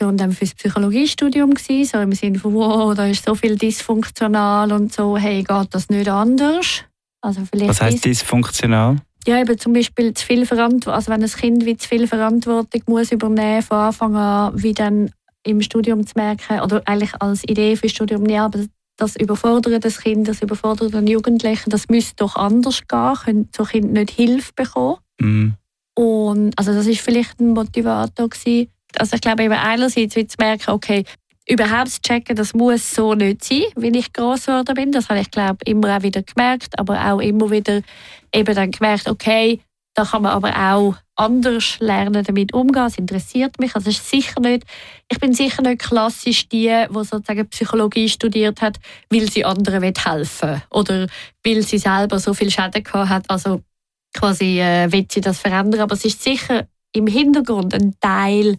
Motivation dann fürs Psychologiestudium gewesen, so im Sinne von, wow, da ist so viel dysfunktional und so, hey, geht das nicht anders? Also vielleicht was heisst dysfunktional? Ja, eben zum Beispiel zu viel Verantwortung, also wenn ein Kind wie zu viel Verantwortung muss übernehmen von Anfang an, wie dann im Studium zu merken, oder eigentlich als Idee für das Studium, ja, aber das überfordert das Kind, das überfordert den Jugendlichen, das müsste doch anders gehen, können so Kinder nicht Hilfe bekommen. Mhm. Und also das ist vielleicht ein Motivator gewesen. Also ich glaube eben einerseits wie zu merken, okay, überhaupt zu checken, das muss so nicht sein, wie ich gross geworden bin. Das habe ich, glaube immer auch wieder gemerkt, aber auch immer wieder eben dann gemerkt, okay, da kann man aber auch anders lernen, damit umgehen. Es interessiert mich. Also ich bin sicher nicht klassisch die sozusagen Psychologie studiert hat, weil sie anderen helfen will. Oder weil sie selber so viel Schäden gehabt hat. Also quasi will sie das verändern. Aber es ist sicher im Hintergrund ein Teil,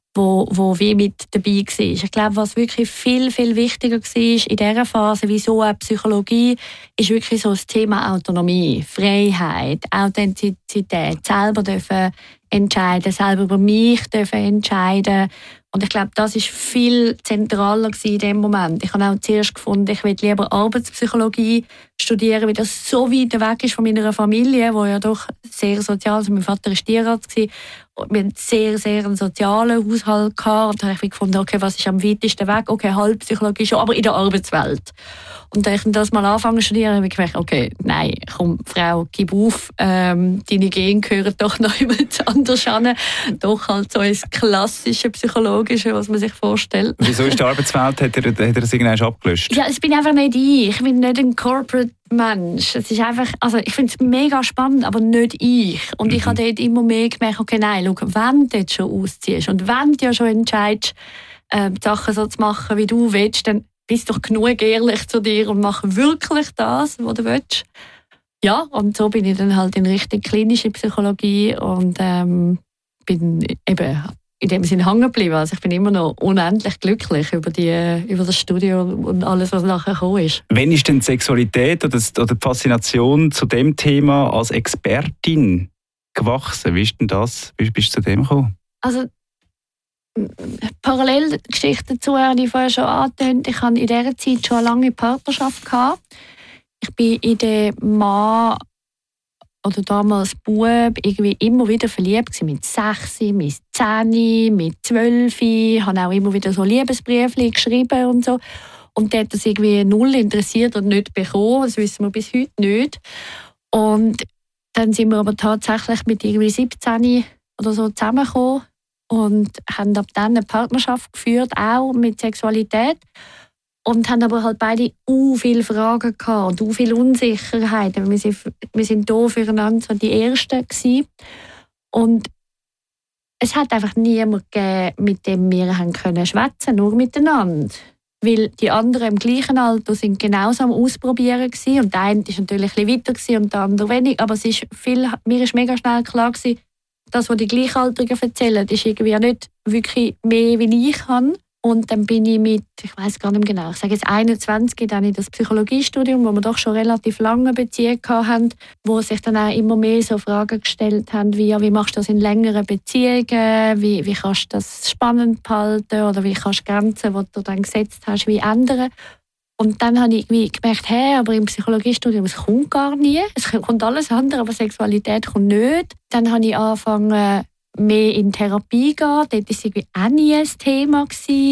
wo wie mit dabei war. Ich glaube, was wirklich viel, viel wichtiger war in dieser Phase, wieso auch Psychologie, ist wirklich so das Thema Autonomie, Freiheit, Authentizität, selber dürfen entscheiden, selber über mich dürfen entscheiden. Und ich glaube, das ist viel zentraler in dem Moment. Ich habe auch zuerst gefunden, ich will lieber Arbeitspsychologie studieren, weil das so weit weg ist von meiner Familie, wo ja doch sehr sozial ist. Mein Vater war Tierarzt. Und wir hatten sehr, sehr einen sozialen Haushalt gehabt. Und da habe ich gefunden, okay, was ist am weitesten weg? Okay, Halbpsychologie schon, aber in der Arbeitswelt. Und da ich das mal angefangen zu studieren, habe ich gedacht, okay, nein, komm, Frau, gib auf, deine Gene gehören doch noch jemand anders an. Doch halt so ins klassische Psychologische, was man sich vorstellt. Wieso ist die Arbeitswelt, hat er das irgendwann abgelöscht? Ja, es bin einfach nicht ich. Ich bin nicht ein Corporate-Mensch. Es ist einfach, also ich finde es mega spannend, aber nicht ich. Und ich habe dort immer mehr gemerkt, okay, nein, schau, wenn du jetzt schon ausziehst und wenn du ja schon entscheidest, Sachen so zu machen, wie du willst, dann bist doch genug ehrlich zu dir und mach wirklich das, was du willst. Ja, und so bin ich dann halt in Richtung klinische Psychologie und bin eben in dem Sinne hängen geblieben. Also ich bin immer noch unendlich glücklich über das Studium und alles, was nachher gekommen ist. Wann ist denn die Sexualität oder die Faszination zu dem Thema als Expertin gewachsen? Wie ist denn das? Wie bist du zu dem gekommen? Also parallel Geschichte dazu habe ich vorher schon angetönt. Ich hatte in dieser Zeit schon eine lange Partnerschaft gehabt. Ich war in den Mann oder damals Bub irgendwie immer wieder verliebt gewesen. Mit 6, mit 10, mit 12. Ich habe auch immer wieder so Liebesbriefe geschrieben und so. Und der hat das irgendwie null interessiert und nicht bekommen. Das wissen wir bis heute nicht. Und dann sind wir aber tatsächlich mit irgendwie 17 oder so zusammengekommen und haben ab dann eine Partnerschaft geführt, auch mit Sexualität. Und haben aber halt beide viele Fragen gehabt und viele Unsicherheiten. Wir sind da füreinander so die Ersten gewesen. Und es hat einfach niemanden gegeben, mit dem wir schwätzen können, nur miteinander. Weil die anderen im gleichen Alter sind genauso am Ausprobieren gewesen. Und der eine war natürlich ein bisschen weiter und der andere wenig. Aber mir ist mega schnell klar gewesen, das, was die Gleichaltrigen erzählen, ist irgendwie nicht wirklich mehr, wie ich kann. Und dann bin ich mit, ich weiss gar nicht mehr genau, ich sage jetzt 21, dann in das Psychologiestudium, wo wir doch schon relativ lange Beziehungen hatten, wo sich dann auch immer mehr so Fragen gestellt haben, wie machst du das in längeren Beziehungen, wie kannst du das spannend behalten oder wie kannst du Grenzen, die du dann gesetzt hast, wie ändern. Und dann habe ich gemerkt, aber im Psychologiestudium, es kommt gar nie, es kommt alles andere, aber Sexualität kommt nicht. Dann habe ich angefangen, mehr in Therapie gehen. Dort war es irgendwie auch nie ein Thema.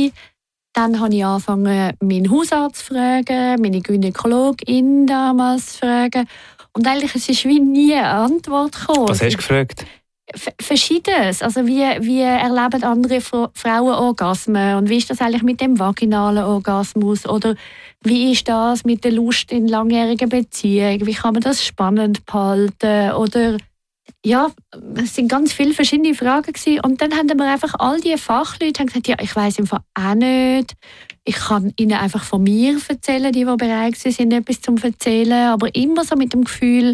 Dann habe ich angefangen, meinen Hausarzt zu fragen, meine Gynäkologin damals zu fragen. Und eigentlich es ist wie nie eine Antwort gekommen. Was hast du gefragt? Verschiedenes. Also wie erleben andere Frauen Orgasmen? Und wie ist das eigentlich mit dem vaginalen Orgasmus? Oder wie ist das mit der Lust in langjährigen Beziehungen? Wie kann man das spannend behalten? Oder ja, es sind ganz viele verschiedene Fragen gewesen. Und dann haben wir einfach all diese Fachleute gesagt, ja, ich weiss im Fall auch nicht. Ich kann ihnen einfach von mir erzählen, die bereit sind, etwas zu erzählen. Aber immer so mit dem Gefühl,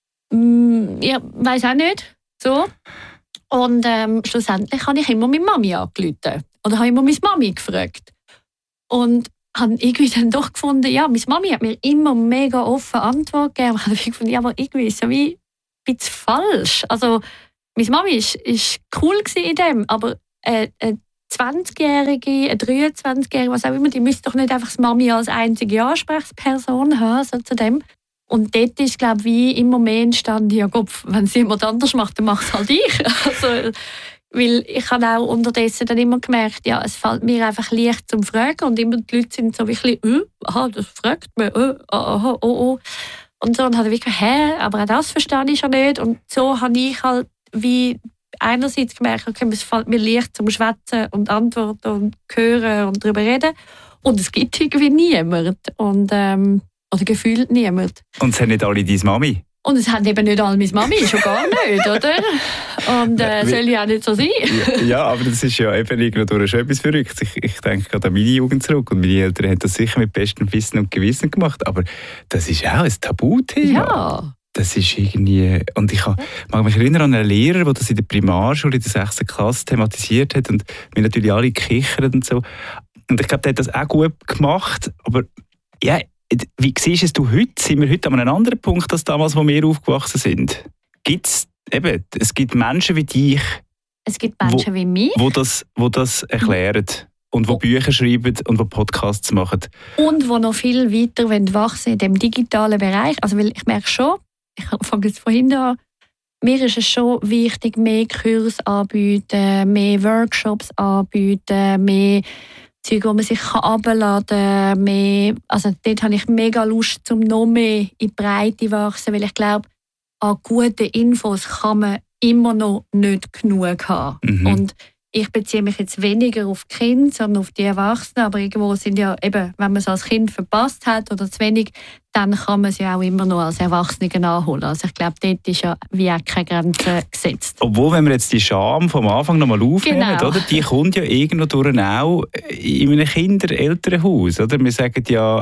ja, weiss auch nicht. So. Und schlussendlich habe ich immer meine Mami angerufen. Oder habe immer meine Mami gefragt. Und habe irgendwie dann doch gefunden, ja, meine Mami hat mir immer mega offen Antwort gegeben. Ich habe gefunden, ja, aber irgendwie ist es wie ein bisschen falsch. Also, meine Mami war cool in dem, aber 20-Jährige, eine 23-Jährige, was auch immer, die müsste doch nicht einfach das Mami als einzige Ansprechperson haben, so zu dem. Und dort ist, glaube ich, wie immer mehr entstanden, ja Gott, wenn es jemand anders macht, dann macht es halt ich. Also, weil ich habe auch unterdessen dann immer gemerkt, ja, es fällt mir einfach leicht zum Fragen und immer die Leute sind so wirklich, aha, das fragt man, aha, oh. Und so, und habe ich wirklich, aber auch das verstehe ich schon nicht. Und so habe ich halt wie einerseits gemerkt, okay, es fällt mir leicht zum Schwätzen und Antworten und Hören und darüber reden. Und es gibt irgendwie niemand. Und, oder gefühlt niemand. Und es haben nicht alle deine Mami? Und es haben eben nicht alle meine Mami, schon gar nicht, oder? Und soll ja auch nicht so sein. Ja, aber das ist ja eben irgendwie schon etwas Verrücktes. Ich denke gerade an meine Jugend zurück und meine Eltern haben das sicher mit bestem Wissen und Gewissen gemacht, aber das ist auch ein Tabuthema. Ja. Das ist irgendwie... Und ich mag mich erinnern an einen Lehrer, der das in der Primarschule in der 6. Klasse thematisiert hat und wir natürlich alle gekichert und so. Und ich glaube, der hat das auch gut gemacht, aber ja... Wie siehst es du heute? Sind wir heute an einem anderen Punkt als damals, wo wir aufgewachsen sind? Es gibt Menschen wie dich. Es gibt Menschen wie mich. Die das erklären und die Bücher schreiben und die Podcasts machen. Und die noch viel weiter wachsen in dem digitalen Bereich. Also, weil ich merke schon, ich fange jetzt vorhin an, mir ist es schon wichtig, mehr Kurse anbieten, mehr Workshops anbieten, mehr Zeug, wo man sich herunterladen kann. Also dort habe ich mega Lust, um noch mehr in die Breite zu wachsen, weil ich glaube, an guten Infos kann man immer noch nicht genug haben. Mhm. Und ich beziehe mich jetzt weniger auf die Kinder, sondern auf die Erwachsenen. Aber irgendwo sind ja eben, wenn man es als Kind verpasst hat oder zu wenig, dann kann man es ja auch immer noch als Erwachsene nachholen. Also ich glaube, dort ist ja wie auch keine Grenze gesetzt. Obwohl, wenn wir jetzt die Scham vom Anfang nochmal aufnehmen, genau. Oder, die kommt ja irgendwo durch auch in einem Kinder-Elternhaus. Oder? Wir sagen ja,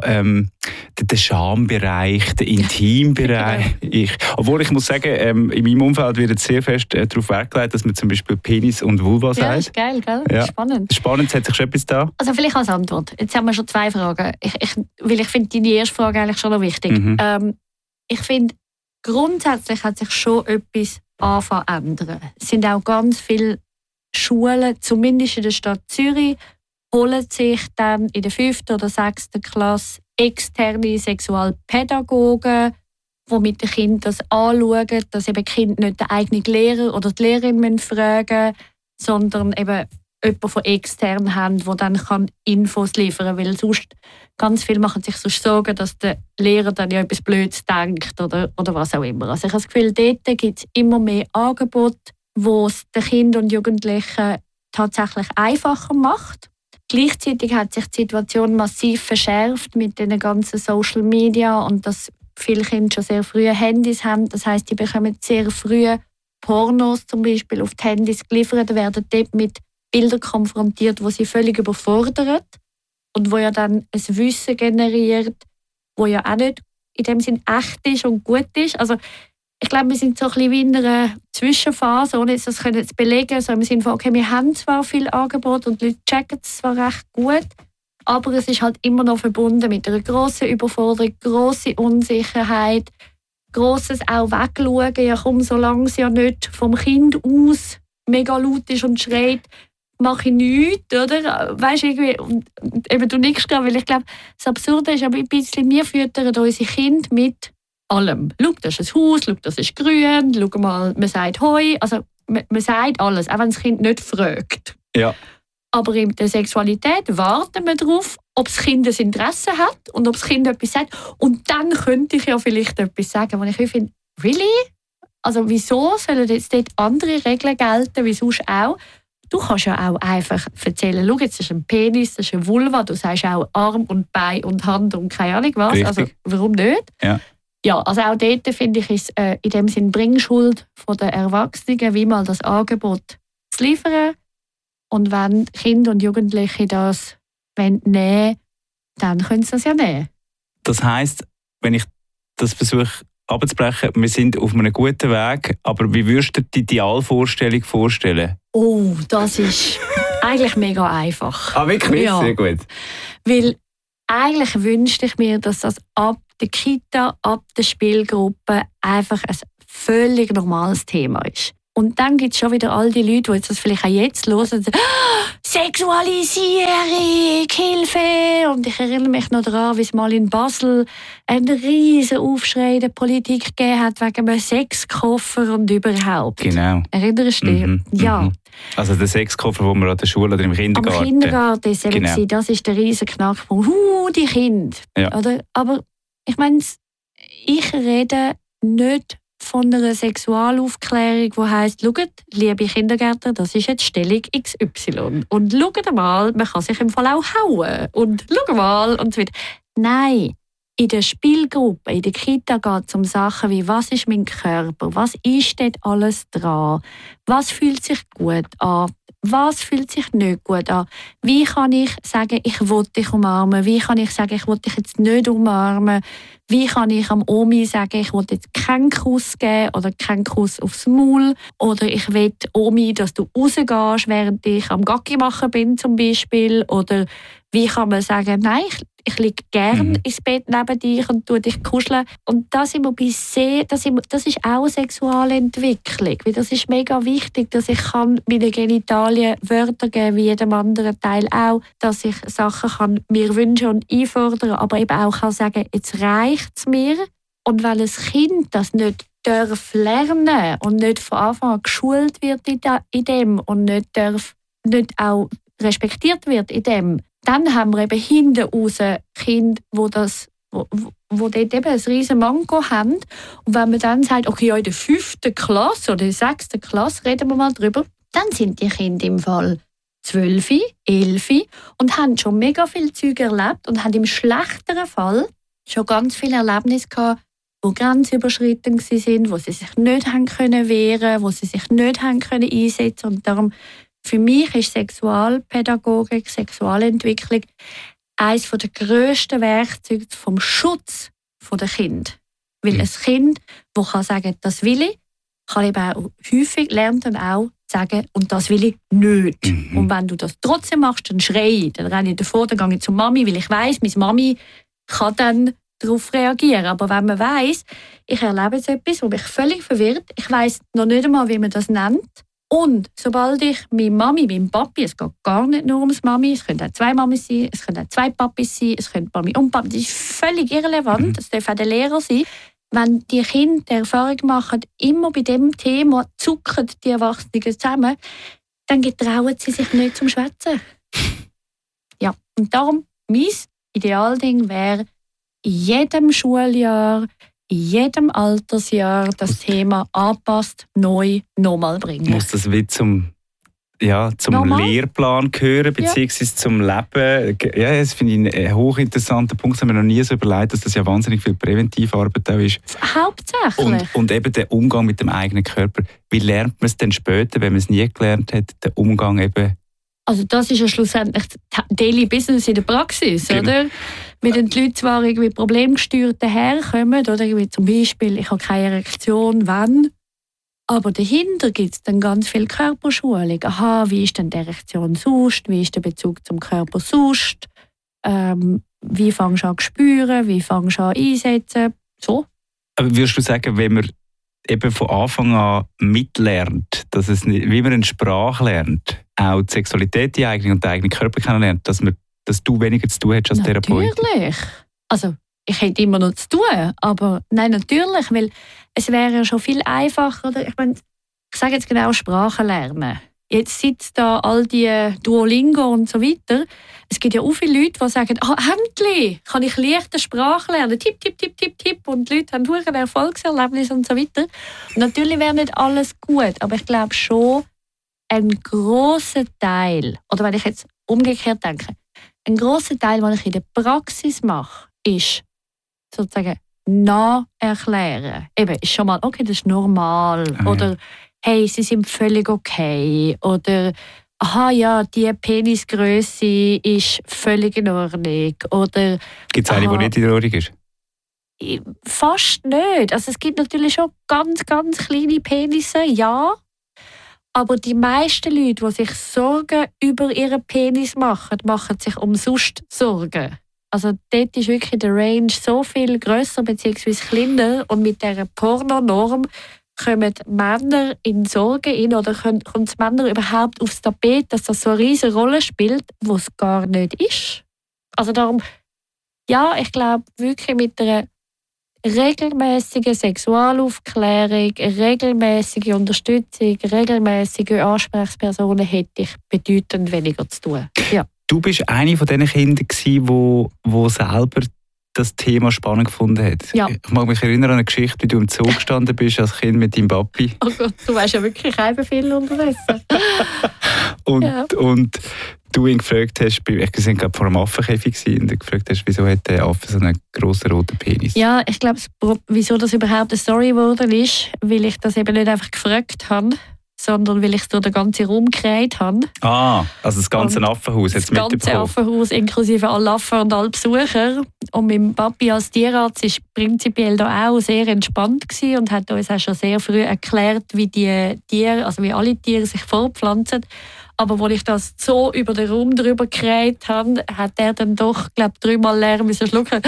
der Schambereich, der Intimbereich. Genau. Obwohl ich muss sagen, in meinem Umfeld wird sehr fest darauf Wert gelegt, dass man zum Beispiel Penis und Vulva sagt. Ja, ist geil, gell? Ja. Spannend. Spannend, hat sich schon etwas da? Also vielleicht als Antwort. Jetzt haben wir schon 2 Fragen. Weil ich finde deine erste Frage eigentlich schon noch wichtig. Mhm. Ich finde, grundsätzlich hat sich schon etwas angefangen zu ändern. Es sind auch ganz viele Schulen, zumindest in der Stadt Zürich, holen sich dann in der 5. oder 6. Klasse externe Sexualpädagogen, die mit den Kindern das anschauen, dass eben die Kinder nicht den eigenen Lehrer oder die Lehrerin fragen müssen, sondern eben jemanden von extern haben, der dann Infos liefern kann. Weil sonst ganz viele machen sich so Sorgen, dass der Lehrer dann ja etwas Blödes denkt oder was auch immer. Also ich habe das Gefühl, dort gibt es immer mehr Angebote, wo es den Kindern und Jugendlichen tatsächlich einfacher macht. Gleichzeitig hat sich die Situation massiv verschärft mit den ganzen Social Media und dass viele Kinder schon sehr früh Handys haben. Das heisst, die bekommen sehr früh Pornos zum Beispiel auf die Handys geliefert, werden dort mit Bildern konfrontiert, die sie völlig überfordern und wo ja dann ein Wissen generiert, wo ja auch nicht in dem Sinn echt ist und gut ist. Also ich glaube, wir sind so ein bisschen wie in einer Zwischenphase, ohne jetzt das zu belegen, so im Sinne von, okay, wir haben zwar viel Angebot und die Leute checken es zwar recht gut, aber es ist halt immer noch verbunden mit einer grossen Überforderung, grosse Unsicherheit, grosses auch wegschauen, ja komm, solange es ja nicht vom Kind aus mega laut ist und schreit, mache ich nichts, oder? Weißt du, irgendwie, und eben du nickst gerade, weil ich glaube, das Absurde ist aber ein bisschen, wir füttern unsere Kinder mit allem. Schau, das ist ein Haus, schau, das ist grün, schau mal, man sagt Heu, also man sagt alles, auch wenn das Kind nicht fragt. Ja. Aber in der Sexualität warten wir darauf, ob das Kind ein Interesse hat und ob das Kind etwas sagt. Und dann könnte ich ja vielleicht etwas sagen, wo ich finde, really? Also wieso sollen jetzt dort andere Regeln gelten, wie sonst auch? Du kannst ja auch einfach erzählen, schau, jetzt ist ein Penis, das ist eine Vulva, du sagst auch Arm und Bein und Hand und keine Ahnung was. Richtig. Also warum nicht? Ja, also auch dort finde ich es in dem Sinn Bringschuld von den Erwachsenen, wie mal das Angebot zu liefern. Und wenn Kinder und Jugendliche das nehmen wollen, dann können sie das ja nehmen. Das heisst, wenn ich das versuche abzubrechen, wir sind auf einem guten Weg, aber wie würdest du die Idealvorstellung vorstellen? Oh, das ist eigentlich mega einfach. Ah, wirklich? Ja. Sehr gut. Weil eigentlich wünschte ich mir, dass das ab der Kita, ab der Spielgruppe einfach ein völlig normales Thema ist. Und dann gibt es schon wieder all die Leute, die das vielleicht auch jetzt hören und sagen, Sexualisierung, Hilfe! Und ich erinnere mich noch daran, wie es mal in Basel einen riesen Aufschrei in der Politik gegeben hat wegen einem Sexkoffer und überhaupt. Genau. Erinnerst du dich? Ja. Also der Sexkoffer, den wir an der Schule oder im Kindergarten... Am Kindergarten ist genau. Das ist der riesen Knackpunkt. Die Kinder. Ja. Oder? Aber ich meine, ich rede nicht von einer Sexualaufklärung, die heisst, schaut, liebe Kindergärtner, das ist jetzt Stellung XY. Und schaut mal, man kann sich im Fall auch hauen. Und schaut mal, und so weiter. Nein, in der Spielgruppe, in der Kita geht es um Sachen wie, was ist mein Körper, was ist dort alles dran, was fühlt sich gut an, was fühlt sich nicht gut an, wie kann ich sagen, ich will dich umarmen, wie kann ich sagen, ich will dich jetzt nicht umarmen, wie kann ich am Omi sagen, ich will jetzt keinen Kuss geben oder keinen Kuss aufs Maul oder ich will, Omi, dass du rausgehst, während ich am Gacki machen bin zum Beispiel, oder wie kann man sagen, nein, ich liege gerne ins Bett neben dich und tue dich kuscheln. Und das ist auch eine Sexualentwicklung. Weil das ist mega wichtig, dass ich meinen Genitalien Wörter geben, wie jedem anderen Teil auch, dass ich Sachen kann mir wünschen und einfordern, aber eben auch kann sagen, jetzt reicht es mir. Und weil ein Kind das nicht darf lernen und nicht von Anfang an geschult wird in dem und nicht auch respektiert wird in dem, dann haben wir eben hinten raus Kinder, wo dort eben ein riesen Manko haben. Und wenn man dann sagt, okay, ja, in der 5. Klasse oder in der 6. Klasse reden wir mal drüber, dann sind die Kinder im Fall 12, 11 und haben schon mega viel Zeug erlebt und haben im schlechteren Fall schon ganz viele Erlebnisse gehabt, die grenzüberschreitend waren, wo sie sich nicht haben können wehren, wo sie sich nicht haben können einsetzen. Und darum, für mich ist Sexualpädagogik, Sexualentwicklung eines der grössten Werkzeuge vom Schutz der Kinder. Weil ein Kind, das kann sagen, das will ich, kann eben auch häufig lernt dann auch sagen, und das will ich nicht. Und wenn du das trotzdem machst, dann schrei ich, dann renne ich davor, dann gehe ich zu Mami, weil ich weiss, meine Mami kann dann darauf reagieren. Aber wenn man weiss, ich erlebe jetzt etwas, das mich völlig verwirrt, ich weiss noch nicht einmal, wie man das nennt, und sobald ich meine Mami, meinem Papi, es geht gar nicht nur ums Mami, es können auch 2 Mamis sein, es können auch 2 Papis sein, es können Mami und Papi, das ist völlig irrelevant, das darf auch der Lehrer sein. Wenn die Kinder die Erfahrung machen, immer bei dem Thema zucken die Erwachsenen zusammen, dann getrauen sie sich nicht zum Schwätzen. Ja, und darum, mein Idealding wäre, in jedem Schuljahr, in jedem Altersjahr das Thema anpasst, neu, nochmal bringen. Muss das wie zum Lehrplan gehören, beziehungsweise zum Leben? Ja, das finde ich einen hochinteressanten Punkt. Das haben wir noch nie so überlegt, dass das ja wahnsinnig viel Präventivarbeit auch ist. Hauptsächlich. Und eben der Umgang mit dem eigenen Körper. Wie lernt man es denn später, wenn man es nie gelernt hat, den Umgang eben? Also das ist ja schlussendlich Daily Business in der Praxis, genau. Oder? Wenn die Leute zwar irgendwie problemgesteuert daherkommen, oder irgendwie zum Beispiel, ich habe keine Erektion, wann? Aber dahinter gibt es dann ganz viel Körperschulung. Aha, wie ist denn die Erektion sonst? Wie ist der Bezug zum Körper sonst? Wie fängst du an zu spüren? Wie fängst du an einsetzen? So. Aber würdest du sagen, wenn man eben von Anfang an mitlernt, dass es nicht, wie man eine Sprache lernt, auch die Sexualität, die eigene und den eigenen Körper kennenlernt, dass du weniger zu tun hast als Therapeut? Natürlich. Also, ich hätte immer noch zu tun, aber nein, natürlich, weil es wäre ja schon viel einfacher. Ich meine, ich sage jetzt genau Sprachen lernen. Jetzt sitzen da all die Duolingo und so weiter. Es gibt ja auch viele Leute, die sagen, endlich kann ich leichte Sprache lernen. Tipp, tipp, tipp, tipp, tipp. Und die Leute haben ein Erfolgserlebnis und so weiter. Und natürlich wäre nicht alles gut, aber ich glaube schon, ein grosser Teil, oder wenn ich jetzt umgekehrt denke, ein grosser Teil, was ich in der Praxis mache, ist sozusagen nacherklären. Eben, ist schon mal, okay, das ist normal. Oder hey, sie sind völlig okay. Oder aha, ja, die Penisgröße ist völlig in Ordnung. Oder gibt es eine, die nicht in Ordnung ist? Fast nicht. Also es gibt natürlich schon ganz, ganz kleine Penisse, ja. Aber die meisten Leute, die sich Sorgen über ihren Penis machen, machen sich umsonst Sorgen. Also dort ist wirklich der Range so viel grösser bzw. kleiner und mit dieser Pornonorm kommen Männer in Sorgen oder kommen Männer überhaupt aufs Tapet, dass das so eine riesige Rolle spielt, wo es gar nicht ist. Also darum, ja, ich glaube wirklich mit einer regelmäßige Sexualaufklärung, regelmäßige Unterstützung, regelmäßige Ansprechpersonen hätte ich bedeutend weniger zu tun. Ja. Du bist eine von diesen Kindern, die selber das Thema spannend gefunden hat. Ja. Ich mag mich erinnern an eine Geschichte, wie du im Zoo gestanden bist als Kind mit deinem Papi. Oh Gott, du weißt ja wirklich eben viel unterdessen. und du ihn gefragt hast, wir sind gerade vor einem Affenkäfig und du gefragt hast, wieso hat der Affe so einen grossen roten Penis? Ja, ich glaube, wieso das überhaupt eine Story geworden ist, weil ich das eben nicht einfach gefragt habe, sondern weil ich es durch den ganzen Raum gekriegt habe. Ah, also das ganze Affenhaus hat es mitbekommen? Das ganze Affenhaus, inklusive alle Affen und alle Besucher. Und mein Papi als Tierarzt war prinzipiell da auch sehr entspannt gewesen und hat uns auch schon sehr früh erklärt, wie die Tiere, also wie alle Tiere sich fortpflanzen. Aber als ich das so über den Raum drüber gekriegt habe, hat er dann doch, glaube ich, 3-mal leer müssen schlucken.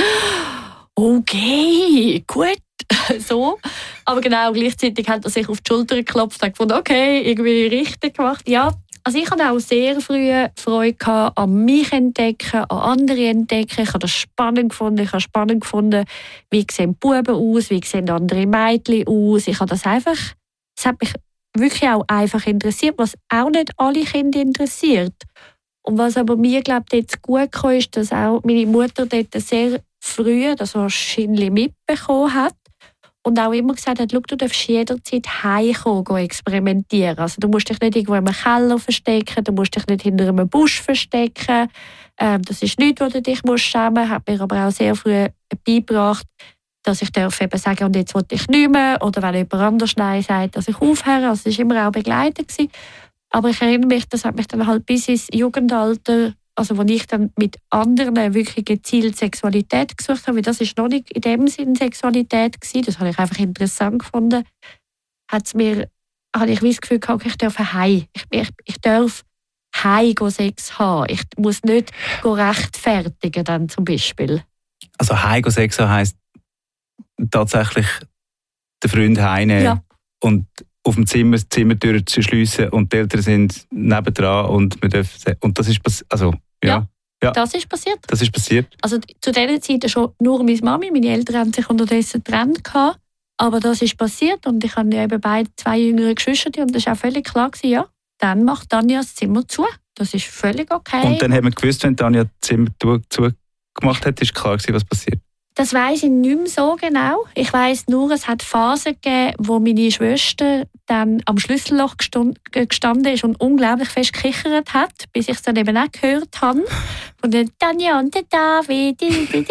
Okay, gut. So. Aber genau gleichzeitig hat er sich auf die Schulter geklopft und gefunden, okay, irgendwie richtig gemacht. Ja, also ich hatte auch sehr früh Freude an mich entdecken, an andere entdecken. Ich habe das spannend gefunden. Ich habe spannend gefunden, wie sehen Buben aus, wie sehen andere Mädchen aus. Es hat mich wirklich auch einfach interessiert, was auch nicht alle Kinder interessiert. Und was aber mir, glaube ich, dort gut kam, ist, dass auch meine Mutter dort sehr früh das wahrscheinlich mitbekommen hat. Und auch immer gesagt hat, du darfst jederzeit heimkommen, experimentieren. Also du musst dich nicht irgendwo im Keller verstecken, du musst dich nicht hinter einem Busch verstecken. Das ist nichts, wo du dich schämen musst. Hat mir aber auch sehr früh beigebracht, dass ich eben sagen, und jetzt will ich nicht mehr. Oder wenn jemand anders Nein sagt, dass ich aufhöre. Also es war immer auch begleitet gewesen. Aber ich erinnere mich, das hat mich dann halt bis ins Jugendalter, also wo ich dann mit anderen wirklich gezielt Sexualität gesucht habe, weil das ist noch nicht in dem Sinn Sexualität gewesen, das habe ich einfach interessant gefunden, habe ich das Gefühl gehabt, ich darf heim. Ich darf heim Sex haben. Ich muss nicht rechtfertigen dann zum Beispiel. Also heim Sex haben heisst tatsächlich den Freund heimnehmen und auf dem Zimmer die Zimmertür zu schliessen und die Eltern sind nebendran und man darf, und das ist also ja. Das ist passiert. Das ist passiert. Also zu dieser Zeit schon nur meine Mami, meine Eltern haben sich unterdessen getrennt gehabt, aber das ist passiert und ich habe ja eben beide 2 jüngere Geschwister und das war auch völlig klar gewesen, ja, dann macht Tanja das Zimmer zu. Das ist völlig okay. Und dann haben wir gewusst, wenn Tanja das Zimmer zugemacht hat, ist klar gewesen, was passiert. Das weiss ich nicht mehr so genau. Ich weiss nur, es hat Phasen gegeben, wo meine Schwester dann am Schlüsselloch gestanden ist und unglaublich fest gekichert hat, bis ich es dann eben auch gehört habe. Und dann Tanja und der David,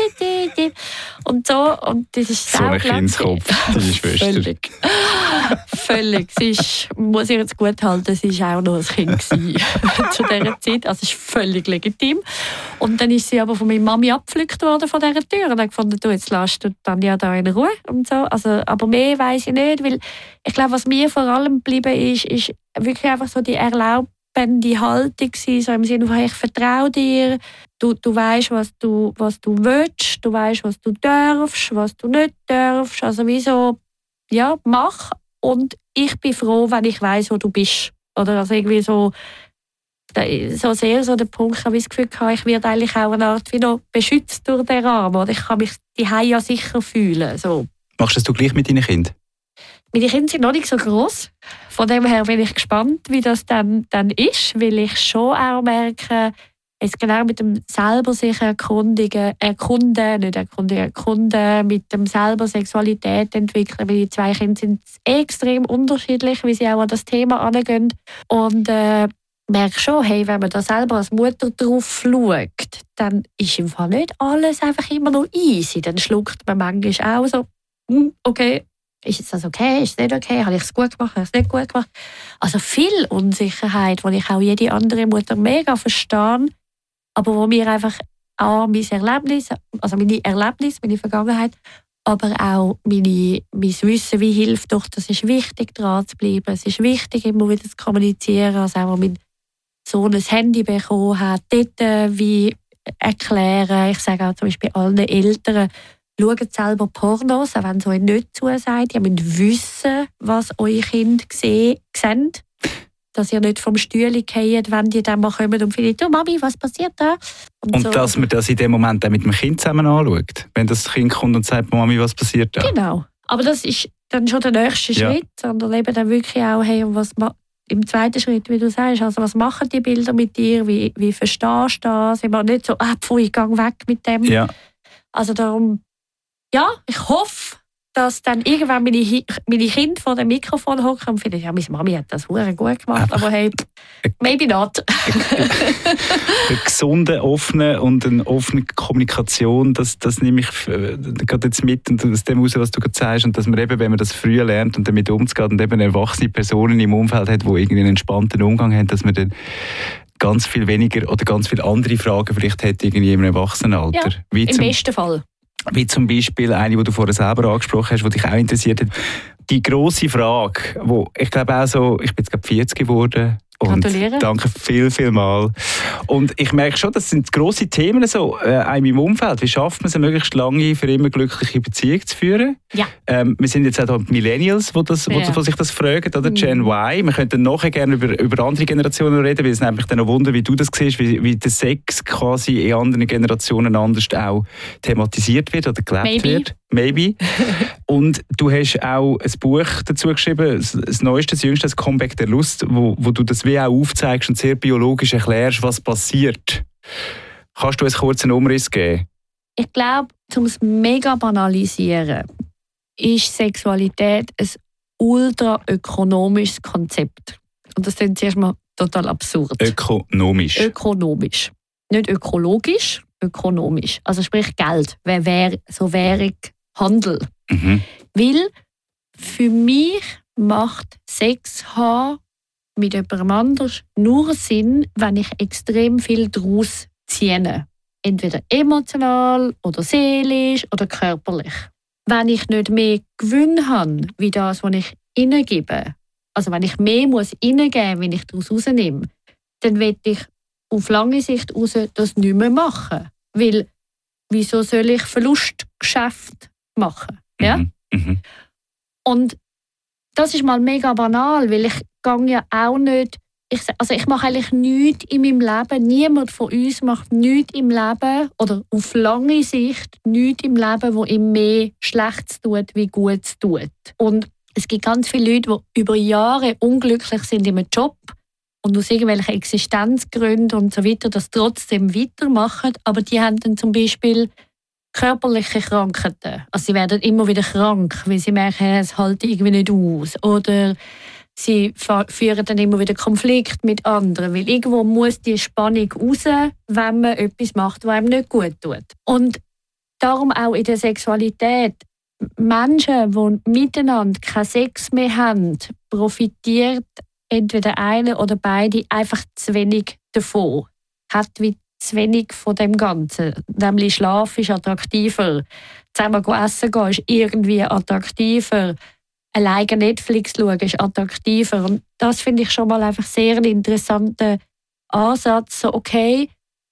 und so. Und das ist so ein Kindskopf, deine Schwester. Völlig. Sie ist, muss ich jetzt gut halten, sie war auch noch ein Kind zu dieser Zeit. Also es ist völlig legitim. Und dann ist sie aber von meiner Mami abgepflückt worden von dieser Tür und hat gefunden, du, jetzt lässt du Tanja da in Ruhe und so. Also, aber mehr weiss ich nicht, weil ich glaube, was mir vor allem geblieben ist wirklich einfach so die erlaubende Haltung gewesen, so im Sinne von, ich vertraue dir, du weißt, was du willst, du weißt, was du darfst, was du nicht darfst. Also wie so, ja, mach und ich bin froh, wenn ich weiss, wo du bist. Oder also irgendwie so sehr so der Punkt, ich habe das Gefühl, ich werde eigentlich auch eine Art wie noch beschützt durch den Rahmen. Oder ich kann mich daheim ja sicher fühlen. So. Machst du das gleich mit deinen Kindern? Meine Kinder sind noch nicht so gross. Von dem her bin ich gespannt, wie das dann ist, weil ich schon auch merke, jetzt genau mit dem selber sich erkunden, mit dem selber Sexualität entwickeln, weil die 2 Kinder sind extrem unterschiedlich, wie sie auch an das Thema angehen. Und merke schon, hey, wenn man da selber als Mutter drauf schaut, dann ist im Fall nicht alles einfach immer nur easy. Dann schluckt man manchmal auch so, okay, ist jetzt das okay, ist es nicht okay, habe ich es gut gemacht, habe ich es nicht gut gemacht. Also viel Unsicherheit, die ich auch jede andere Mutter mega verstehe, aber wo mir einfach auch meine Erlebnisse, meine Vergangenheit, aber auch mein Wissen, wie hilft doch, das ist wichtig, dran zu bleiben. Es ist wichtig, immer wieder zu kommunizieren. Also auch, mein Sohn ein Handy bekommen hat, dort wie erklären. Ich sage auch zum Beispiel allen Eltern, schaut selber Pornos, auch wenn es euch nicht zusagt. Ihr müsst wissen, was eure Kinder sehen. Dass ihr nicht vom Stühle fallt, wenn die dann mal kommen und findet, «Oh Mami, was passiert da?» Und so. Dass man das in dem Moment auch mit dem Kind zusammen anschaut. Wenn das Kind kommt und sagt, «Mami, was passiert da?» Genau. Aber das ist dann schon der nächste Schritt, sondern eben dann wirklich auch, hey, im zweiten Schritt, wie du sagst, also was machen die Bilder mit dir, wie verstehst du das? Immer nicht so, pfui, ich gehe weg mit dem. Ja. Also darum, ja, ich hoffe, dass dann irgendwann meine Kinder vor dem Mikrofon hocken und finden, ja, meine Mami hat das verdammt gut gemacht, aber hey, maybe not. Eine gesunde, offene und eine offene Kommunikation, das nehme ich gerade jetzt mit und aus dem heraus, was du gerade sagst, und dass man eben, wenn man das früh lernt und damit umzugehen und eben erwachsene Personen im Umfeld hat, die irgendwie einen entspannten Umgang haben, dass man dann ganz viel weniger oder ganz viele andere Fragen vielleicht hat irgendwie im Erwachsenenalter. Ja, im besten Fall. Wie zum Beispiel eine, die du vorher selber angesprochen hast, die dich auch interessiert hat. Die grosse Frage, wo ich glaube auch so, ich bin jetzt gerade 40 geworden. Und danke viel mal. Und ich merke schon, das sind grosse Themen so, in meinem Umfeld. Wie schafft man es, eine möglichst lange, für immer glückliche Beziehung zu führen? Ja. Wir sind jetzt auch die Millennials, die sich das fragen, oder Gen Y. Wir könnten nachher gerne über andere Generationen reden, weil es nämlich dann auch Wunder, wie du das siehst, wie der Sex quasi in anderen Generationen anders auch thematisiert wird oder gelebt wird. Maybe. Und du hast auch ein Buch dazu geschrieben, das Neueste, das Jüngste, das Comeback der Lust, wo du das wie auch aufzeigst und sehr biologisch erklärst, was passiert. Kannst du uns kurz einen Umriss geben? Ich glaube, um es mega banalisieren, ist Sexualität ein ultra-ökonomisches Konzept. Und das klingt zuerst mal total absurd. Ökonomisch. Ökonomisch. Nicht ökologisch, ökonomisch. Also sprich Geld, so Währung, Handel. Mhm. Weil für mich macht Sex haben mit jemandem anders nur Sinn, wenn ich extrem viel daraus ziehe. Entweder emotional oder seelisch oder körperlich. Wenn ich nicht mehr Gewinn habe, wie das, was ich hineingebe, also wenn ich mehr muss hineingeben, wenn ich daraus rausnehme, dann will ich auf lange Sicht raus das nicht mehr machen. Weil, wieso soll ich Verlustgeschäft machen? Ja? Mhm. Und das ist mal mega banal, weil ich gehe ja auch nicht, ich mache eigentlich nichts in meinem Leben, niemand von uns macht nichts im Leben oder auf lange Sicht nichts im Leben, wo ihm mehr Schlechtes tut, wie Gutes tut. Und es gibt ganz viele Leute, die über Jahre unglücklich sind in einem Job und aus irgendwelchen Existenzgründen und so weiter das trotzdem weitermachen, aber die haben dann zum Beispiel körperliche Krankheiten. Also sie werden immer wieder krank, weil sie merken, es hält irgendwie nicht aus. Oder sie führen dann immer wieder Konflikt mit anderen, weil irgendwo muss die Spannung raus, wenn man etwas macht, was einem nicht gut tut. Und darum auch in der Sexualität. Menschen, die miteinander keinen Sex mehr haben, profitiert entweder einer oder beide einfach zu wenig davon. Hat wie zu wenig von dem Ganzen. Nämlich Schlaf ist attraktiver. Zusammen essen gehen ist irgendwie attraktiver. Alleine Netflix schauen ist attraktiver. Und das finde ich schon mal einfach sehr einen interessanten Ansatz. So, okay,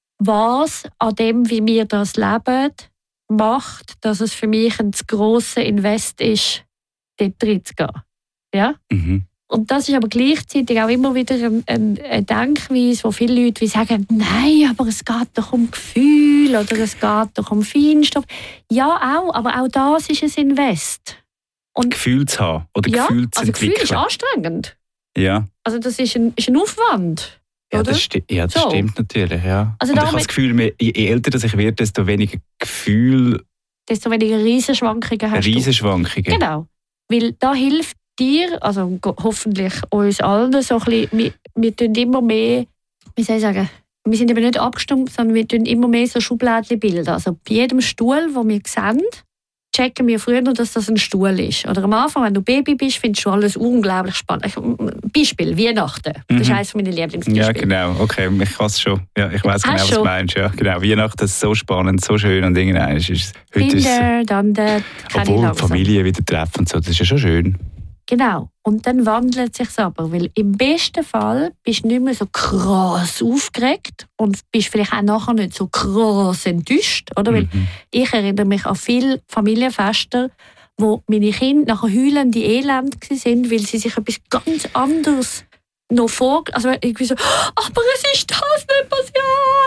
was an dem, wie wir das leben, macht, dass es für mich ein zu grosser Invest ist, dort reinzugehen. Ja? Mhm. Und das ist aber gleichzeitig auch immer wieder eine Denkweise, wo viele Leute wie sagen, nein, aber es geht doch um Gefühl oder es geht doch um Feinstoff. Ja, auch, aber auch das ist ein Invest. Und Gefühl zu haben oder ja, Gefühl zu entwickeln. Gefühl ist anstrengend. Ja. Also das ist ein Aufwand. Ja, oder? das stimmt natürlich. Ja. Also und ich habe das Gefühl, je älter dass ich werde, desto weniger Gefühl, desto weniger Riesenschwankungen hast du. Riesenschwankungen. Genau. Weil da hilft dir, also hoffentlich uns allen, so ein bisschen, wir tun immer mehr, wie soll ich sagen, wir sind eben nicht abgestumpft, sondern wir tun immer mehr so Schubladen bilden. Also bei jedem Stuhl, den wir sehen, checken wir früher, dass das ein Stuhl ist. Oder am Anfang, wenn du Baby bist, findest du alles unglaublich spannend. Beispiel, Weihnachten. Das ist eines meiner Lieblingsbeispiele. Ja, genau. Okay, ich weiß schon. Ja, ich weiß genau, was du meinst. Ja, genau. Weihnachten ist so spannend, so schön und irgendwann ist es... Kinder, dann keine obwohl Familie wieder treffen und so, das ist ja schon schön. Genau. Und dann wandelt es sich aber, weil im besten Fall bist du nicht mehr so krass aufgeregt und bist vielleicht auch nachher nicht so krass enttäuscht, oder? Weil ich erinnere mich an viele Familienfeste, wo meine Kinder nachher heulende Elend waren, weil sie sich etwas ganz anderes noch also irgendwie so, aber es ist das nicht passiert,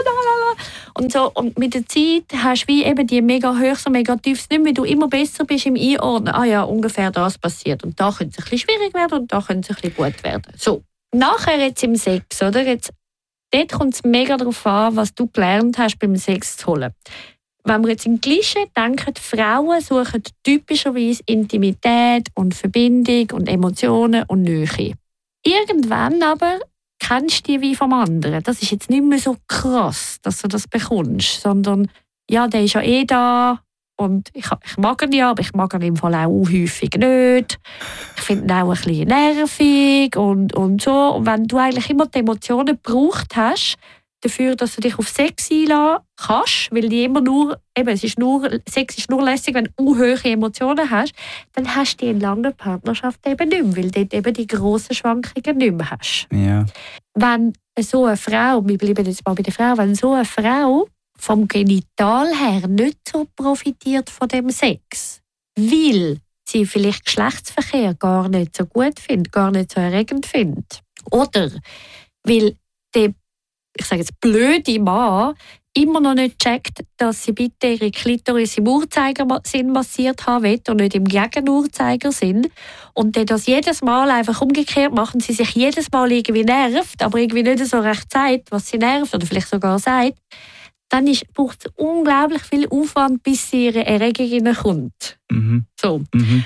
und so. Und mit der Zeit hast du wie eben die mega Höchst und mega Tiefs nicht mehr, du immer besser bist im Einordnen. Ah ja, ungefähr das passiert. Und da könnte es ein bisschen schwierig werden und da könnte es ein bisschen gut werden. So, nachher jetzt im Sex, oder? Jetzt, dort kommt es mega darauf an, was du gelernt hast, beim Sex zu holen. Wenn wir jetzt im Klischee denken, Frauen suchen typischerweise Intimität und Verbindung und Emotionen und Nähe. Irgendwann aber kennst du die wie vom anderen. Das ist jetzt nicht mehr so krass, dass du das bekommst, sondern ja, der ist ja eh da und ich mag ihn ja, aber ich mag ihn im Fall auch häufig nicht. Ich finde ihn auch ein bisschen nervig und so. Und wenn du eigentlich immer die Emotionen gebraucht hast, dafür, dass du dich auf Sex einlassen kannst, weil die immer nur, eben, Sex ist nur lässig, wenn du hohe Emotionen hast, dann hast du die in langer Partnerschaft eben nicht mehr, weil du dort eben die grossen Schwankungen nicht mehr hast. Ja. Wenn so eine Frau, wir bleiben jetzt mal bei der Frau, wenn so eine Frau vom Genital her nicht so profitiert von dem Sex, weil sie vielleicht Geschlechtsverkehr gar nicht so gut findet, gar nicht so erregend findet, oder weil der, ich sage jetzt, blöde Mann immer noch nicht checkt, dass sie bitte ihre Klitoris im Uhrzeigersinn massiert haben will und nicht im Gegenuhrzeigersinn. Und dann das jedes Mal einfach umgekehrt machen, sie sich jedes Mal irgendwie nervt, aber irgendwie nicht so recht sagt, was sie nervt oder vielleicht sogar sagt, dann braucht es unglaublich viel Aufwand, bis sie ihre Erregung hineinkommt. So.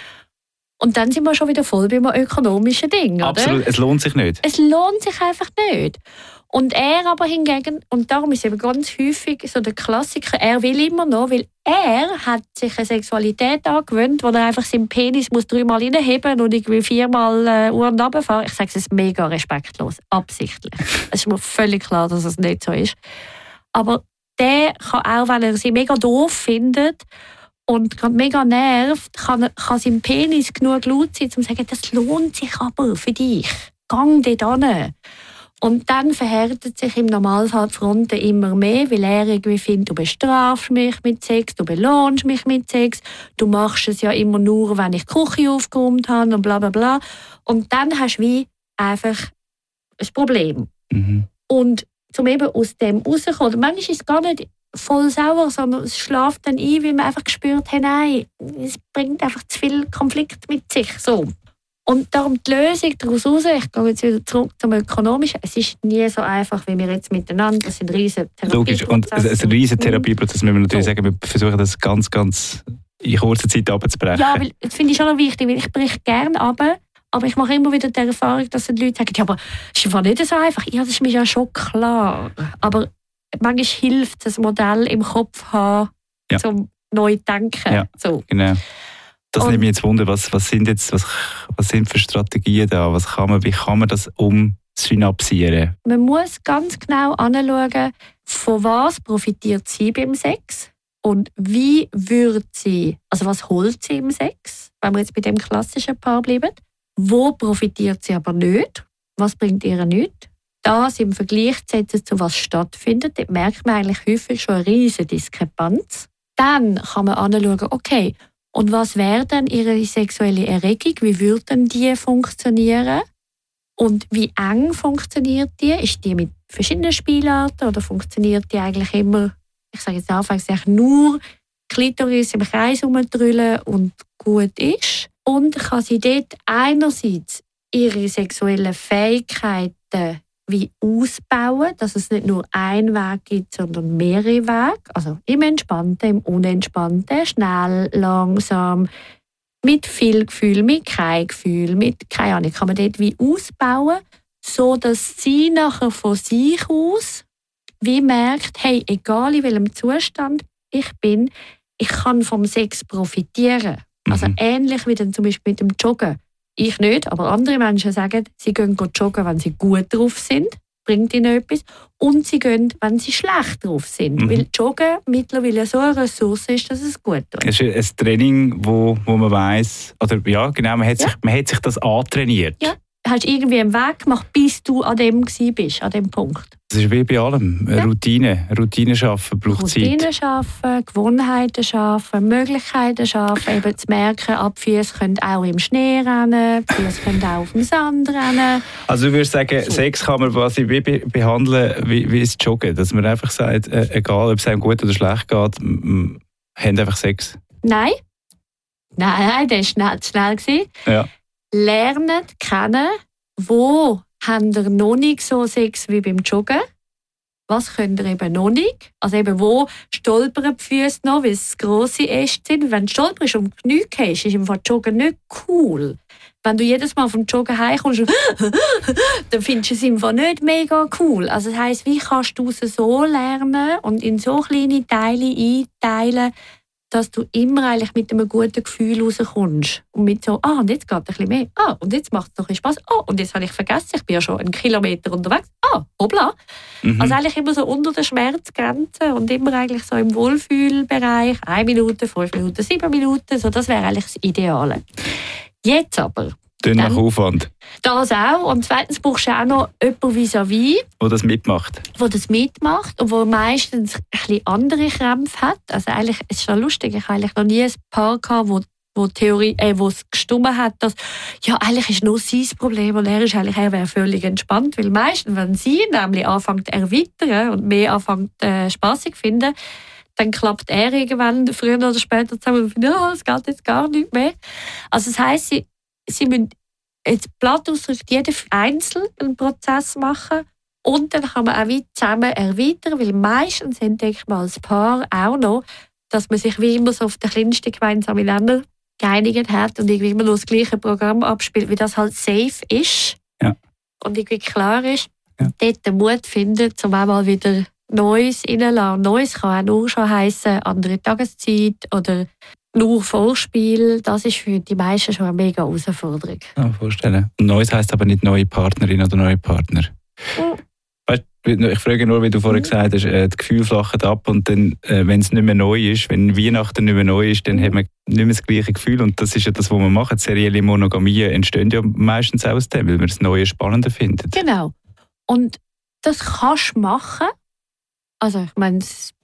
Und dann sind wir schon wieder voll beim ökonomischen Ding, oder? Absolut, es lohnt sich nicht. Es lohnt sich einfach nicht. Und er aber hingegen, und darum ist eben ganz häufig so der Klassiker, er will immer noch, weil er hat sich eine Sexualität angewöhnt, wo er einfach seinen Penis muss 3-mal reinheben und irgendwie 4-mal Uhren runterfahren. Ich sage es ist mega respektlos, absichtlich. Es ist mir völlig klar, dass es nicht so ist. Aber der kann auch, wenn er sie mega doof findet und gerade mega nervt, kann sein Penis genug laut sein, um zu sagen, das lohnt sich aber für dich. Gang dort hin. Und dann verhärtet sich im Normalfall die Fronten immer mehr, weil er irgendwie findet, du bestrafst mich mit Sex, du belohnst mich mit Sex, du machst es ja immer nur, wenn ich die Küche aufgeräumt habe und bla bla bla. Und dann hast du wie einfach ein Problem. Und um eben aus dem rauszukommen, manchmal ist es gar nicht voll sauer, sondern es schläft dann ein, weil man einfach gespürt hat, nein, es bringt einfach zu viel Konflikt mit sich. So. Und darum die Lösung daraus raus, ich gehe jetzt wieder zurück zum Ökonomischen, es ist nie so einfach, wie wir jetzt miteinander, das sind riesen Therapieprozesse. Logisch, und ein riesen Therapieprozess, müssen wir natürlich sagen, wir versuchen das ganz, ganz in kurzer Zeit abzubrechen. Ja, weil das finde ich schon noch wichtig, weil ich breche gerne ab, aber ich mache immer wieder die Erfahrung, dass die Leute sagen, ja, aber es ist nicht so einfach. Ja, das ist mir ja schon klar. Aber manchmal hilft das Modell im Kopf haben, zum neu denken. Ja, so. Genau. Das nimmt mich jetzt Wunder, was sind für Strategien da? Wie kann man das umsynapsieren? Man muss ganz genau anschauen, von was profitiert sie beim Sex und wie wird sie, also was holt sie im Sex, wenn wir jetzt bei dem klassischen Paar bleiben. Wo profitiert sie aber nicht? Was bringt ihr nichts? Das im Vergleich zu setzen, zu was stattfindet, dort merkt man eigentlich häufig schon eine riesige Diskrepanz. Dann kann man anschauen, okay, und was wäre dann ihre sexuelle Erregung? Wie würde denn die funktionieren? Und wie eng funktioniert die? Ist die mit verschiedenen Spielarten oder funktioniert die eigentlich immer, ich sage jetzt anfangs, nur Klitoris im Kreis herumdrüllen und gut ist? Und kann sie dort einerseits ihre sexuellen Fähigkeiten wie ausbauen, dass es nicht nur einen Weg gibt, sondern mehrere Wege. Also im Entspannten, im Unentspannten, schnell, langsam, mit viel Gefühl, mit kein Gefühl, mit keine Ahnung, kann man dort wie ausbauen, so dass sie nachher von sich aus wie merkt, hey, egal in welchem Zustand ich bin, ich kann vom Sex profitieren. Also ähnlich wie dann zum Beispiel mit dem Joggen. Ich nicht, aber andere Menschen sagen, sie gehen joggen, wenn sie gut drauf sind. bringt ihnen etwas. Und sie gehen, wenn sie schlecht drauf sind. Weil Joggen mittlerweile so eine Ressource ist, dass es gut tut. Es ist ein Training, wo man weiss, oder ja, genau, man hat sich das antrainiert. Ja. Hast irgendwie einen Weg gemacht, bis du an dem bist, an dem Punkt. Das ist wie bei allem. Routine schaffen braucht Zeit. Routine schaffen, Gewohnheiten schaffen, Möglichkeiten schaffen, eben zu merken, Füße können auch im Schnee rennen, Füße können auch auf dem Sand rennen. Also du würdest sagen, Sex kann man quasi wie behandeln wie das Joggen, dass man einfach sagt, egal ob es einem gut oder schlecht geht, haben einfach Sex? Nein, das war schnell. Ja. Lernen kennen, wo habt ihr noch nicht so Sex wie beim Joggen? Was könnt ihr eben noch nicht? Also eben, wo stolpern die Füße noch, weil es grosse Äste sind. Wenn du stolperst und Knie gehst, ist im Fall Joggen nicht cool. Wenn du jedes Mal vom Joggen heimkommst, dann findest du es im Fall nicht mega cool. Also das heisst, wie kannst du es so lernen und in so kleine Teile einteilen, dass du immer eigentlich mit einem guten Gefühl rauskommst. Und mit so, und jetzt geht ein bisschen mehr. Und jetzt macht es noch ein bisschen Spass. Und jetzt habe ich vergessen, ich bin ja schon 1 Kilometer unterwegs. Hoppla. Also eigentlich immer so unter der Schmerzgrenze und immer eigentlich so im Wohlfühlbereich. 1 Minute, 5 Minuten, 7 Minuten. So, das wäre eigentlich das Ideale. Jetzt aber. Nach Aufwand. Das auch. Und zweitens brauchst du auch noch jemanden vis-à-vis. Der das mitmacht. Und der meistens ein bisschen andere Krämpfe hat. Also eigentlich, es ist schon lustig, ich habe eigentlich noch nie ein Paar gehabt, wo es gestimmt hat, dass ja, eigentlich ist nur sein Problem und er wäre völlig entspannt. Weil meistens, wenn sie nämlich anfängt zu erweitern und mehr anfängt spassig finden, dann klappt er irgendwann früher oder später zusammen und findet, es geht jetzt gar nicht mehr. Also das heisst, sie müssen jetzt platt ausgedrückt jeden einzeln einen Prozess machen und dann kann man auch wieder zusammen erweitern, weil meistens entdeckt man als Paar auch noch, dass man sich wie immer so auf den kleinsten gemeinsamen Nenner geeinigt hat und irgendwie immer noch das gleiche Programm abspielt, wie das halt safe ist und irgendwie klar ist, dort den Mut finden, um auch mal wieder Neues reinzulassen. Neues kann auch nur schon heissen, andere Tageszeit oder nur Vorspiel. Das ist für die meisten schon eine mega Herausforderung. Ja, vorstellen. Und Neues heisst aber nicht neue Partnerin oder neue Partner. Weißt, ich frage nur, wie du vorhin gesagt hast, das Gefühl flacht ab und dann, wenn es nicht mehr neu ist, wenn Weihnachten nicht mehr neu ist, dann hat man nicht mehr das gleiche Gefühl und das ist ja das, was man macht. Serielle Monogamie entstehen ja meistens aus dem, weil man das Neue spannender findet. Genau. Und das kannst du machen. Also ich meine,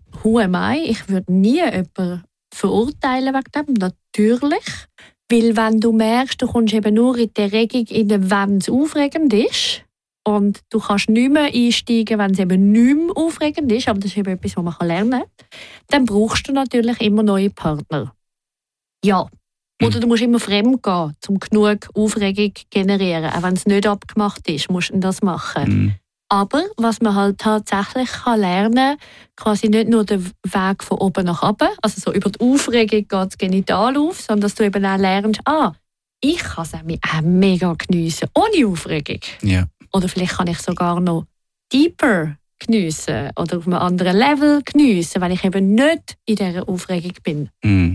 ich würde nie jemanden verurteilen wegen dem, natürlich. Weil wenn du merkst, du kommst eben nur in die Erregung, wenn es aufregend ist und du kannst nicht mehr einsteigen, wenn es eben nicht mehr aufregend ist, aber das ist eben etwas, was man lernen kann, dann brauchst du natürlich immer neue Partner. Ja. Oder du musst immer fremd gehen, um genug Aufregung zu generieren. Auch wenn es nicht abgemacht ist, musst du das machen. Aber was man halt tatsächlich lernen kann, quasi nicht nur den Weg von oben nach unten, also so über die Aufregung geht das Genital auf, sondern dass du eben auch lernst, ich kann es auch mega geniessen, ohne Aufregung. Ja. Oder vielleicht kann ich sogar noch deeper geniessen oder auf einem anderen Level geniessen, wenn ich eben nicht in dieser Aufregung bin.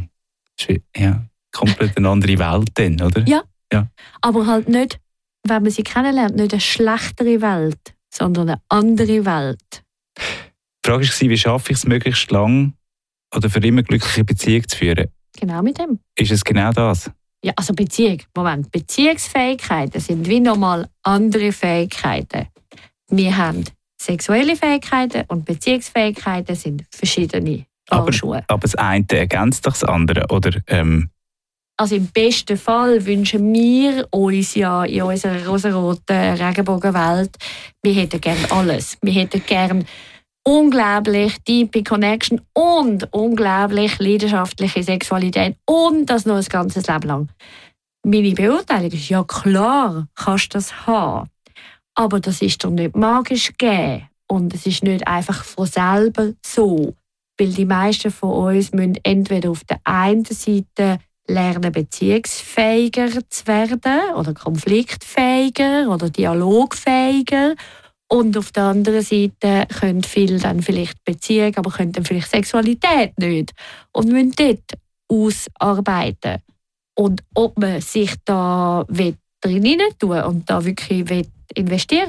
Ja, komplett eine andere Welt dann, oder? Ja. Aber halt nicht, wenn man sie kennenlernt, nicht eine schlechtere Welt, sondern eine andere Welt. Die Frage war, wie schaffe ich es, möglichst lang oder für immer glückliche Beziehung zu führen? Genau mit dem. Ist es genau das? Ja, also Beziehungsfähigkeiten sind wie nochmal andere Fähigkeiten. Wir haben sexuelle Fähigkeiten und Beziehungsfähigkeiten sind verschiedene Paar Schuhe. Aber das eine ergänzt doch das andere, oder? Also im besten Fall wünschen wir uns ja in unserer rosaroten Regenbogenwelt, wir hätten gerne alles. Wir hätten gerne unglaublich tiefe Connection und unglaublich leidenschaftliche Sexualität und das noch ein ganzes Leben lang. Meine Beurteilung ist, ja klar, kannst du das haben. Aber das ist doch nicht magisch gegeben. Und es ist nicht einfach von selber so. Weil die meisten von uns müssen entweder auf der einen Seite lernen, beziehungsfähiger zu werden oder konfliktfähiger oder dialogfähiger. Und auf der anderen Seite können viele dann vielleicht Beziehung, aber können dann vielleicht Sexualität nicht. Und müssen dort ausarbeiten. Und ob man sich da drin tun und da wirklich investieren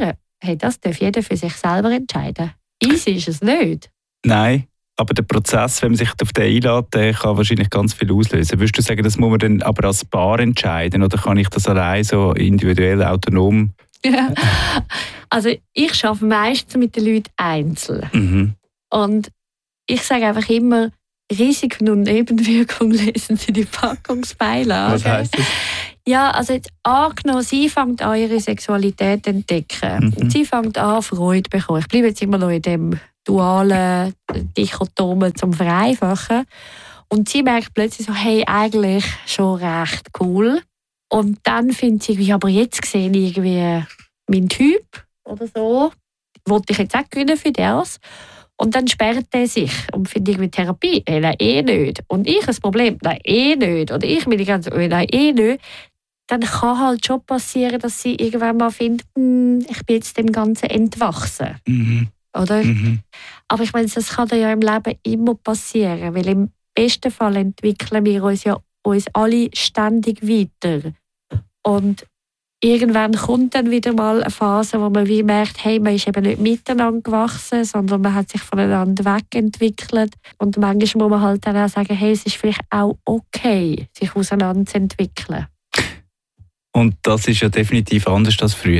hey, das darf jeder für sich selber entscheiden. Easy ist es nicht. Nein, aber der Prozess, wenn man sich auf den einlädt, der kann wahrscheinlich ganz viel auslösen. Würdest du sagen, das muss man dann aber als Paar entscheiden oder kann ich das allein so individuell, autonom? Ja. Also ich arbeite meistens mit den Leuten einzeln. Mhm. Und ich sage einfach immer, Risiken und Nebenwirkungen lesen Sie die Packungsbeilage. Was heisst das? Ja, also jetzt angenommen, sie fängt an, ihre Sexualität zu entdecken. Und sie fängt an, Freude zu bekommen. Ich bleibe jetzt immer noch in dem dualen Dichotomen zum Vereinfachen. Und sie merkt plötzlich so, hey, eigentlich schon recht cool. Und dann findet sie irgendwie, aber jetzt sehe ich irgendwie meinen Typ oder so. Wollte ich jetzt auch gewinnen für das? Und dann sperrt er sich und findet irgendwie Therapie. Hey, nein, nicht. Und ich ein Problem. Nein, nicht. Oder ich bin die ganze Zeit, nein, nicht. Dann kann halt schon passieren, dass sie irgendwann mal findet, ich bin jetzt dem Ganzen entwachsen. Mhm. Oder? Mhm. Aber ich meine, das kann ja im Leben immer passieren, weil im besten Fall entwickeln wir uns alle ständig weiter. Und irgendwann kommt dann wieder mal eine Phase, wo man wie merkt, hey, man ist eben nicht miteinander gewachsen, sondern man hat sich voneinander wegentwickelt. Und manchmal muss man halt dann auch sagen, hey, es ist vielleicht auch okay, sich auseinanderzuentwickeln. Und das ist ja definitiv anders als früher.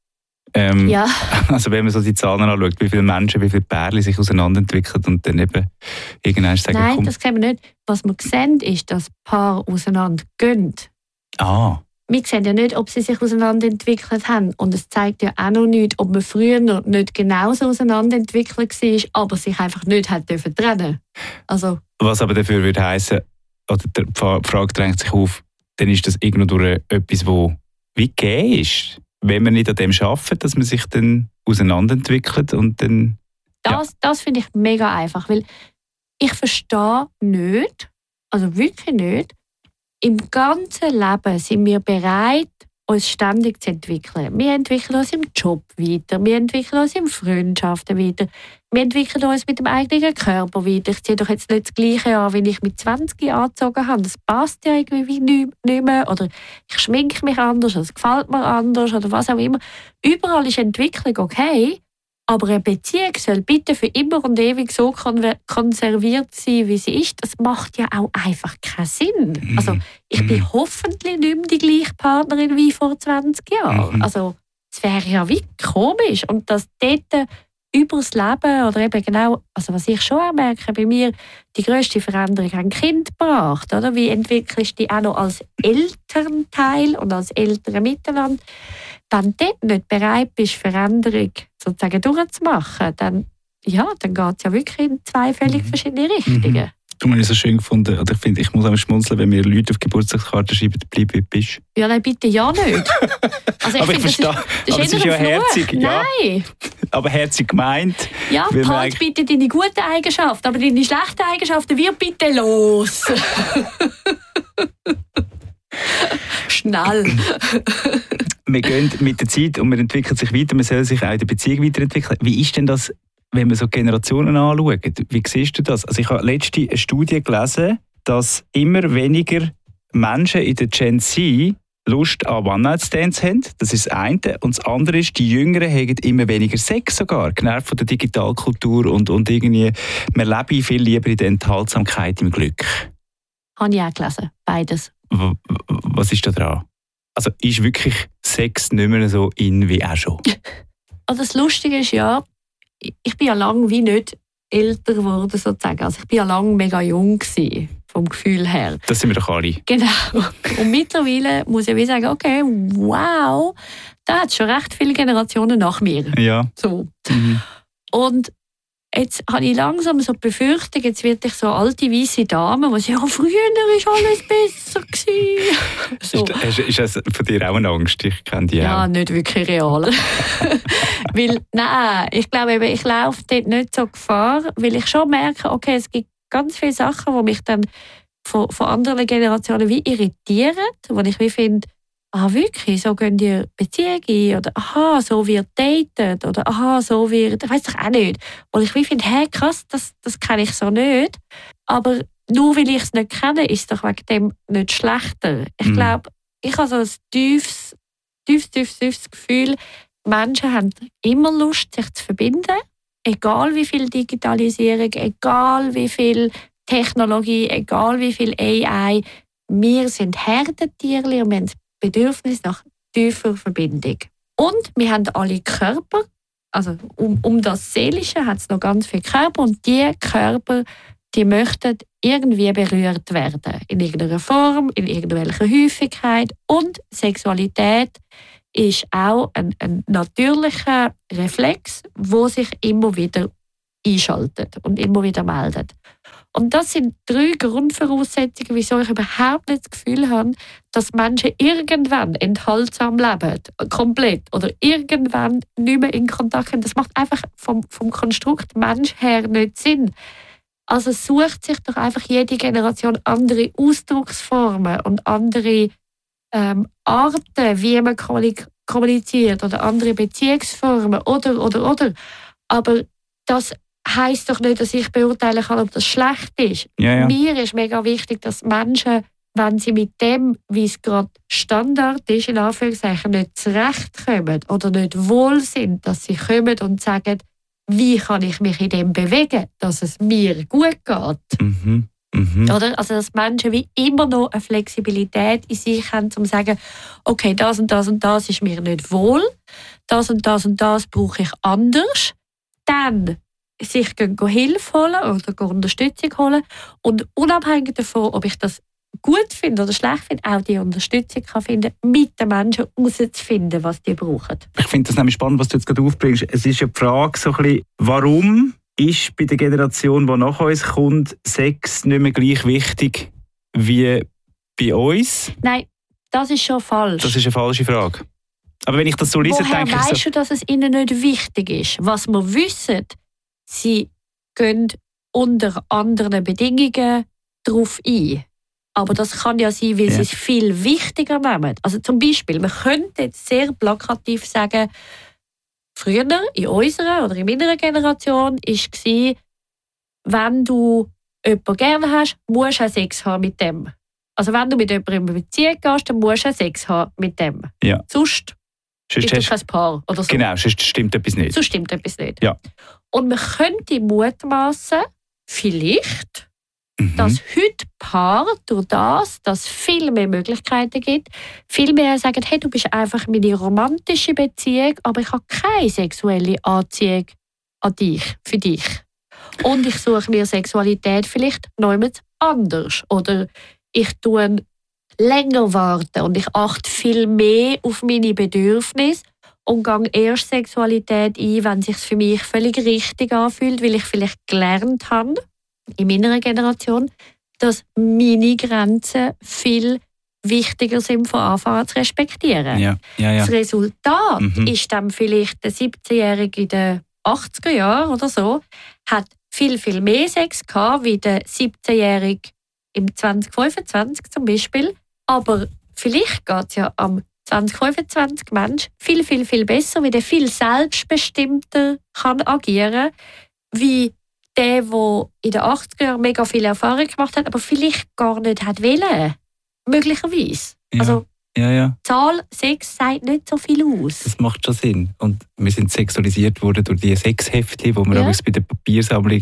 Ja. Also wenn man so die Zahlen anschaut, wie viele Menschen, wie viele Pärchen sich auseinanderentwickeln und dann eben irgendwann sagen, Nein, komm. das sehen wir nicht. Was wir sehen, ist, dass Paare auseinandergehen. Ah. Wir sehen ja nicht, ob sie sich auseinanderentwickelt haben. Und es zeigt ja auch noch nicht, ob man früher noch nicht genauso auseinanderentwickelt war, aber sich einfach nicht hat trennen dürfen. Also, Was aber dafür würde heissen, oder die Frage drängt sich auf, dann ist das irgendwo durch etwas, wo wie gegeben ist. Wenn man nicht an dem arbeitet, dass man sich dann auseinanderentwickelt und dann... das finde ich mega einfach, weil ich verstehe nicht, also wirklich nicht, im ganzen Leben sind wir bereit, uns ständig zu entwickeln. Wir entwickeln uns im Job weiter, wir entwickeln uns in Freundschaften weiter, wir entwickeln uns mit dem eigenen Körper weiter. Ich ziehe doch jetzt nicht das Gleiche an, wie ich mit 20 angezogen habe. Das passt ja irgendwie nicht mehr. Oder ich schminke mich anders, es gefällt mir anders oder was auch immer. Überall ist Entwicklung okay, aber eine Beziehung soll bitte für immer und ewig so konserviert sein, wie sie ist. Das macht ja auch einfach keinen Sinn. Also ich bin hoffentlich nicht mehr die gleiche Partnerin wie vor 20 Jahren. Also es wäre ja wie komisch. Und dass dort über das Leben oder eben genau, also was ich schon auch merke, bei mir die grösste Veränderung haben Kind gebracht. Oder? Wie entwickelst du dich auch noch als Elternteil und als Eltern miteinander? Wenn du dort nicht bereit bist, Veränderung sozusagen durchzumachen, dann geht es ja wirklich in zwei völlig verschiedene Richtungen. Du hast es so schön gefunden, oder ich finde, ich muss auch schmunzeln, wenn mir Leute auf Geburtstagskarten schreiben, bleib wie du bist. Ja, nein, bitte ja nicht. Also aber ich verstehe, das ist ja herzig. Ja. Nein. Aber herzig gemeint. Ja, halt bitte deine guten Eigenschaften, aber deine schlechten Eigenschaften wird bitte los. Schnell. Wir gehen mit der Zeit und man entwickelt sich weiter, man soll sich auch in der Beziehung weiterentwickeln. Wie ist denn das, wenn man so Generationen anschaut? Wie siehst du das? Also ich habe letztens eine Studie gelesen, dass immer weniger Menschen in der Gen Z Lust an One-Night-Stands haben. Das ist das eine. Und das andere ist, die Jüngeren haben immer weniger Sex sogar, genervt von der Digitalkultur und irgendwie, man lebe viel lieber in der Enthaltsamkeit im Glück. Habe ich auch gelesen, beides. Was ist da dran? Also ist wirklich Sex nicht mehr so in wie auch schon? Also das Lustige ist ja, ich bin ja lange wie nicht älter geworden sozusagen. Also ich bin ja lange mega jung gewesen, vom Gefühl her. Das sind wir doch alle. Genau. Und mittlerweile muss ich wie sagen, okay, wow, da hat es schon recht viele Generationen nach mir. Ja. So. Und jetzt habe ich langsam so die Befürchtung, jetzt werde ich so alte weisse Dame, die sagen, ja, früher war alles besser gewesen. So. Ist das von dir auch eine Angst? Ich kenne die auch. Ja, nicht wirklich real. Weil, nein, ich glaube eben, ich laufe dort nicht so Gefahr, weil ich schon merke, okay, es gibt ganz viele Sachen, die mich dann von anderen Generationen wie irritieren, wo ich wie finde, wirklich, so gehen die Beziehungen ein, oder aha, so wird datet, oder aha, so wird, ich weiss doch auch nicht. Und ich wie finde, hey, krass, das kenne ich so nicht. Aber nur weil ich es nicht kenne, ist es doch wegen dem nicht schlechter. Ich glaube, ich habe so ein tiefes Gefühl, Menschen haben immer Lust, sich zu verbinden, egal wie viel Digitalisierung, egal wie viel Technologie, egal wie viel AI. Wir sind Herdentiere und wir haben das Bedürfnis nach tiefer Verbindung. Und wir haben alle Körper, also um das Seelische hat es noch ganz viele Körper und die Körper, die möchten irgendwie berührt werden. In irgendeiner Form, in irgendwelcher Häufigkeit. Und Sexualität ist auch ein natürlicher Reflex, der sich immer wieder einschaltet und immer wieder meldet. Und das sind 3 Grundvoraussetzungen, wieso ich überhaupt nicht das Gefühl habe, dass Menschen irgendwann enthaltsam leben, komplett, oder irgendwann nicht mehr in Kontakt kommen. Das macht einfach vom Konstrukt Mensch her nicht Sinn. Also sucht sich doch einfach jede Generation andere Ausdrucksformen und andere Arten, wie man kommuniziert oder andere Beziehungsformen oder. Aber das heisst doch nicht, dass ich beurteilen kann, ob das schlecht ist. Ja. Mir ist mega wichtig, dass Menschen, wenn sie mit dem, wie es gerade Standard ist, in Anführungszeichen, nicht zurechtkommen oder nicht wohl sind, dass sie kommen und sagen, wie kann ich mich in dem bewegen, dass es mir gut geht. Oder? Also, dass Menschen wie immer noch eine Flexibilität in sich haben, um zu sagen, okay, das und das und das ist mir nicht wohl, das und das und das brauche ich anders. Dann sich Hilfe holen oder Unterstützung holen und unabhängig davon, ob ich das gut finde oder schlecht finde, auch die Unterstützung kann finden, mit den Menschen herauszufinden, was die brauchen. Ich finde das nämlich spannend, was du jetzt gerade aufbringst. Es ist ja die Frage, so ein bisschen, warum ist bei der Generation, die nach uns kommt, Sex nicht mehr gleich wichtig wie bei uns? Nein, das ist schon falsch. Das ist eine falsche Frage. Aber wenn ich das so lese, woher denke ich so... weißt du, dass es ihnen nicht wichtig ist? Was wir wissen, sie gehen unter anderen Bedingungen darauf ein. Aber das kann ja sein, weil sie es viel wichtiger nehmen. Also zum Beispiel, man könnte jetzt sehr plakativ sagen, früher in unserer oder in meiner Generation war, wenn du jemanden gerne hast, musst du auch Sex haben mit dem. Also wenn du mit jemandem in eine Beziehung gehst, dann musst du auch Sex haben mit dem. Ja. Sonst ist das kein Paar oder so. Genau, sonst stimmt etwas nicht. Sonst stimmt etwas nicht. Ja. Und man könnte mutmaßen, vielleicht, dass heute Paare durch das, dass es viel mehr Möglichkeiten gibt, viel mehr sagen, hey, du bist einfach meine romantische Beziehung, aber ich habe keine sexuelle Anziehung an dich, für dich. Und ich suche mir Sexualität vielleicht noch anders. Oder ich tue länger warten und ich achte viel mehr auf meine Bedürfnisse und gehe erst Sexualität ein, wenn es sich für mich völlig richtig anfühlt, weil ich vielleicht gelernt habe, in meiner Generation, dass meine Grenzen viel wichtiger sind, von Anfang an zu respektieren. Ja. Das Resultat ist dann vielleicht der 17-Jährige in den 80er Jahren oder so, hat viel, viel mehr Sex gehabt, wie der 17-Jährige im 2025 zum Beispiel. Aber vielleicht geht es ja am 2025 Mensch viel, viel, viel besser, wie der viel selbstbestimmter kann agieren, wie der in den 80er Jahren mega viel Erfahrung gemacht hat, aber vielleicht gar nicht hat wollen. Möglicherweise. Ja. Also, Ja. Zahl 6 sagt nicht so viel aus. Das macht schon Sinn. Und wir sind sexualisiert worden durch die Sexheftchen, die wir auch bei der Papiersammlung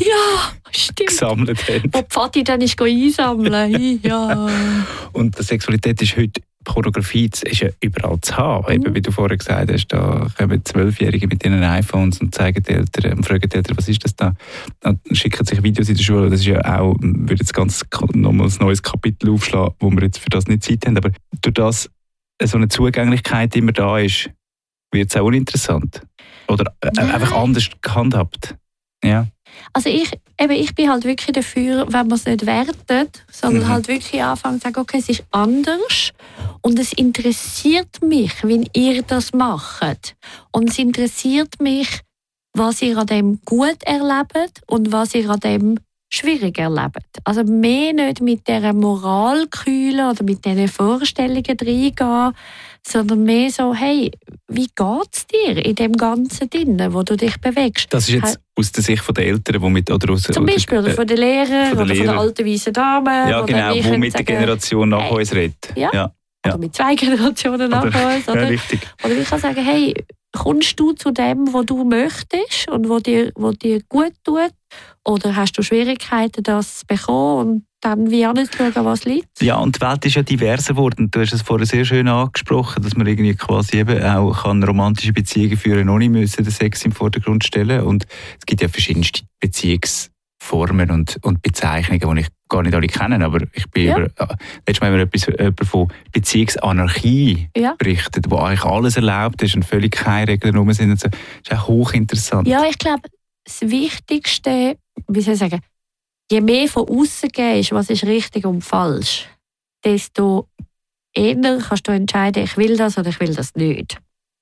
gesammelt haben. Wo die Vati dann ist einsammeln. Ja. Und die Sexualität ist heute, Pornografie ist ja überall zu haben. Eben, wie du vorher gesagt hast, da kommen 12-Jährige mit ihren iPhones und zeigen die Eltern und fragen die Eltern, was ist das da? Dann schicken sich Videos in der Schule. Das ist ja auch, würde jetzt ganz nochmal ein neues Kapitel aufschlagen, wo wir jetzt für das nicht Zeit haben. Aber durch das so eine Zugänglichkeit immer da ist, wird es auch uninteressant. Oder einfach anders gehandhabt. Ja. Also ich bin halt wirklich dafür, wenn man es nicht wertet, sondern halt wirklich anfangen zu sagen, okay, es ist anders und es interessiert mich, wie ihr das macht. Und es interessiert mich, was ihr an dem gut erlebt und was ihr an dem schwierig erlebt. Also mehr nicht mit dieser Moralkühle oder mit diesen Vorstellungen reingehen, sondern mehr so, hey, wie geht's dir in dem Ganzen drin, wo du dich bewegst? Das ist jetzt aus der Sicht der Eltern, die mit... Oder aus, zum Beispiel oder von den Lehrern oder von der alten weißen Dame. Ja, genau, die mit der Generation nach uns redet. Ja. Oder mit 2 Generationen nach uns. Oder? Ja, richtig. Oder ich kann sagen, hey, kommst du zu dem, was du möchtest und was dir gut tut? Oder hast du Schwierigkeiten, das zu bekommen und dann wie anzuschauen, was liegt? Ja, und die Welt ist ja diverser geworden. Du hast es vorher sehr schön angesprochen, dass man irgendwie quasi eben auch romantische Beziehungen führen kann, ohne müssen den Sex im Vordergrund stellen. Und es gibt ja verschiedenste Beziehungsformen und Bezeichnungen, die ich gar nicht alle kenne. Aber ich bin letztes Mal jemand von Beziehungsanarchie berichtet, wo eigentlich alles erlaubt ist und völlig keine Regeln rum sind. Und so. Das ist auch hochinteressant. Ja, ich glaube, das Wichtigste, wie soll ich sagen, je mehr von außen gehst, was ist richtig und falsch, desto eher kannst du entscheiden, ich will das oder ich will das nicht.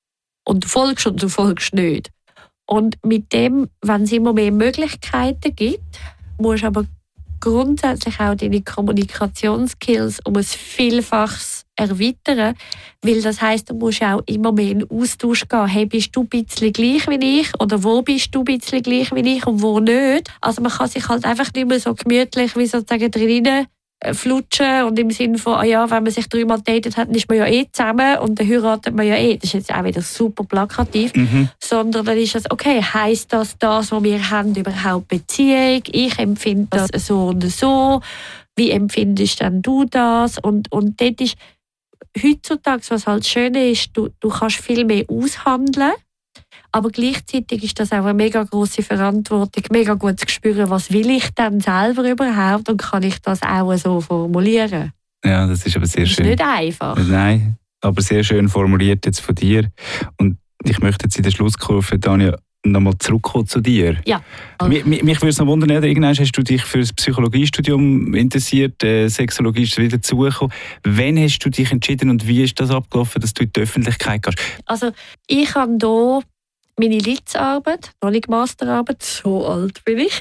Und du folgst nicht. Und mit dem, wenn es immer mehr Möglichkeiten gibt, musst du aber grundsätzlich auch deine Kommunikationsskills um ein Vielfaches erweitern, weil das heisst, du musst auch immer mehr in den Austausch gehen. Hey, bist du ein bisschen gleich wie ich? Oder wo bist du ein bisschen gleich wie ich und wo nicht? Also man kann sich halt einfach nicht mehr so gemütlich wie sozusagen drinnen flutschen und im Sinne von, wenn man sich 3-mal datet hat, dann ist man ja zusammen und dann heiratet man ja Das ist jetzt auch wieder super plakativ. Sondern dann ist es, okay, heisst das, was wir haben, überhaupt Beziehung? Ich empfinde das so und so. Wie empfindest denn du das? Und dort ist heutzutage, was halt schön ist, du kannst viel mehr aushandeln. Aber gleichzeitig ist das auch eine mega grosse Verantwortung, mega gut zu spüren, was will ich denn selber überhaupt und kann ich das auch so formulieren? Ja, das ist aber sehr schön. Das ist nicht einfach. Nein, aber sehr schön formuliert jetzt von dir. Und ich möchte jetzt in der Schlusskurve, Tanja, nochmal zurückkommen zu dir. Ja. Mich würde es noch wundern, irgendwann hast du dich für das Psychologiestudium interessiert, Sexologie ist wieder dazugekommen. Wann hast du dich entschieden und wie ist das abgelaufen, dass du in die Öffentlichkeit gehst? Also ich habe hier meine Litzarbeit, noch nicht Masterarbeit, so alt bin ich,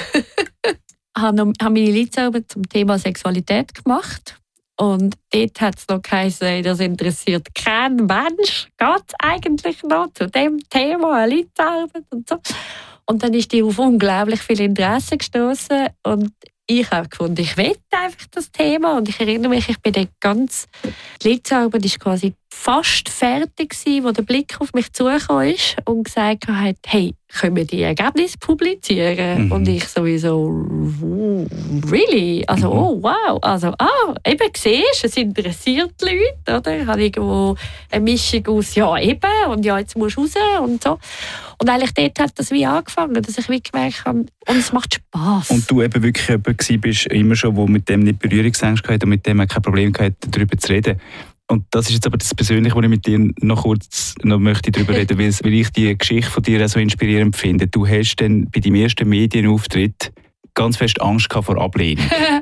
habe meine Litzarbeit zum Thema Sexualität gemacht. Und dort hat es noch geheißen, das interessiert kein Mensch. Geht es eigentlich noch zu dem Thema, eine Litzarbeit und so. Und dann ist die auf unglaublich viel Interesse gestoßen und ich habe gefunden, ich will einfach das Thema. Und ich erinnere mich, ich bin dann die Litzarbeit war quasi fast fertig gewesen, wo der Blick auf mich zugekommen ist und gesagt hat, hey, können wir die Ergebnisse publizieren? Und ich sowieso, really? Also, oh wow. Also, eben siehst du, es interessiert die Leute, oder? Ich habe irgendwo eine Mischung aus, ja eben, und ja, jetzt musst du raus und so. Und eigentlich dort hat das wie angefangen, dass ich wirklich gemerkt habe, und es macht Spass. Und du eben wirklich jemand bist, immer schon, der mit dem nicht Berührungsängste hatte und mit dem auch kein Problem hatte, darüber zu reden. Und das ist jetzt aber das Persönliche, wo ich mit dir noch kurz möchte darüber reden, weil ich die Geschichte von dir auch so inspirierend finde. Du hast dann bei deinem ersten Medienauftritt ganz fest Angst gehabt vor Ablehnung.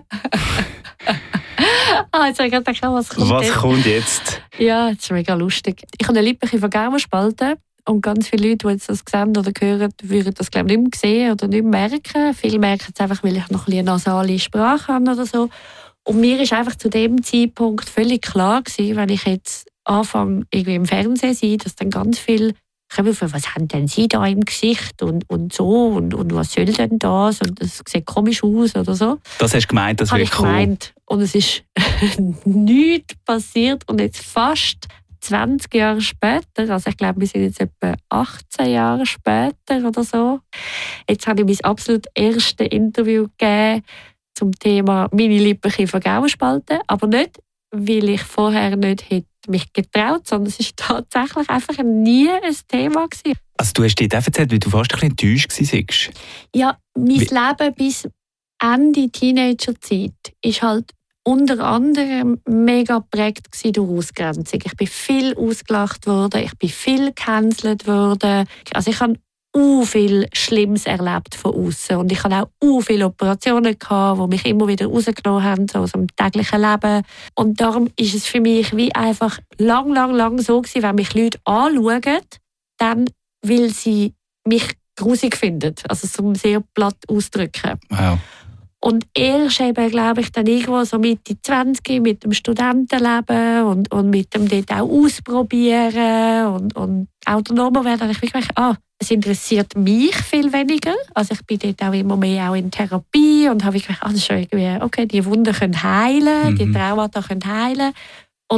Jetzt habe ich gedacht, was kommt jetzt? Ja, das ist mega lustig. Ich habe eine lippliche Vergauenspalte. Und ganz viele Leute, die jetzt das sehen oder hören, würden das glaube ich nicht mehr sehen oder nicht mehr merken. Viele merken es einfach, weil ich noch eine nasale Sprache habe oder so. Und mir ist einfach zu dem Zeitpunkt völlig klar gewesen, wenn ich jetzt anfange, irgendwie im Fernsehen zu sein, dass dann ganz viel kommen von, was haben denn Sie da im Gesicht und so und was soll denn das und das sieht komisch aus oder so. Das hast du gemeint, das wäre cool. Und es ist nichts passiert und jetzt fast 20 Jahre später, also ich glaube, wir sind jetzt etwa 18 Jahre später oder so. Jetzt habe ich mein absolut erstes Interview gegeben zum Thema meine lippliche Vergauenspalte, aber nicht, weil ich vorher nicht hätte mich getraut, sondern es war tatsächlich einfach nie ein Thema gewesen. Also du hast dir das erzählt, weil du fast ein bisschen enttäuscht warst. Ja, mein Leben bis Ende Teenagerzeit ist halt unter anderem mega geprägt durch Ausgrenzung. Ich bin viel ausgelacht worden, ich bin viel gecancelt worden. Also ich habe viel Schlimmes erlebt von außen und ich hatte auch viele Operationen gehabt, die mich immer wieder rausgenommen haben so aus dem täglichen Leben. Und darum ist es für mich wie einfach lang so gewesen, wenn mich Leute anschauen, dann weil sie mich grusig finden, also zum sehr platt ausdrücken. Wow. Und erst eben, glaube ich, dann irgendwo so Mitte 20 mit dem Studentenleben und mit dem dort auch ausprobieren und autonomer werden, habe ich wirklich gedacht, es interessiert mich viel weniger. Also ich bin dort auch immer mehr auch in Therapie und habe gedacht, das ist irgendwie, okay, die Wunden können heilen, die Traumata können heilen. Und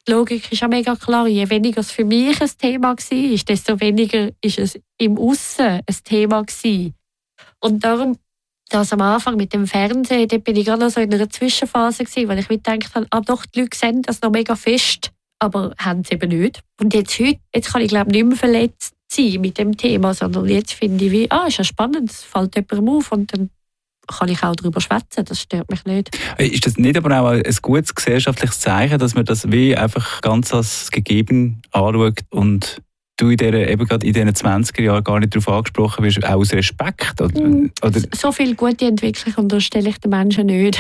die Logik ist ja mega klar. Je weniger es für mich ein Thema war, desto weniger ist es im Aussen ein Thema gewesen. Und darum, das am Anfang mit dem Fernsehen, da bin ich gerade noch so in einer Zwischenphase gewesen, weil ich mir gedacht habe, doch, die Leute sehen das noch mega fest, aber haben es eben nicht. Und jetzt kann ich glaube nicht mehr verletzt sein mit dem Thema, sondern jetzt finde ich, ist ja spannend, es fällt jemandem auf und dann kann ich auch darüber schwätzen, das stört mich nicht. Ist das nicht aber auch ein gutes gesellschaftliches Zeichen, dass man das wie einfach ganz als gegeben anschaut und du eben gerade in diesen 20er Jahren gar nicht darauf angesprochen wirst, auch aus Respekt? Oder? So viel gute Entwicklung unterstelle ich den Menschen nicht.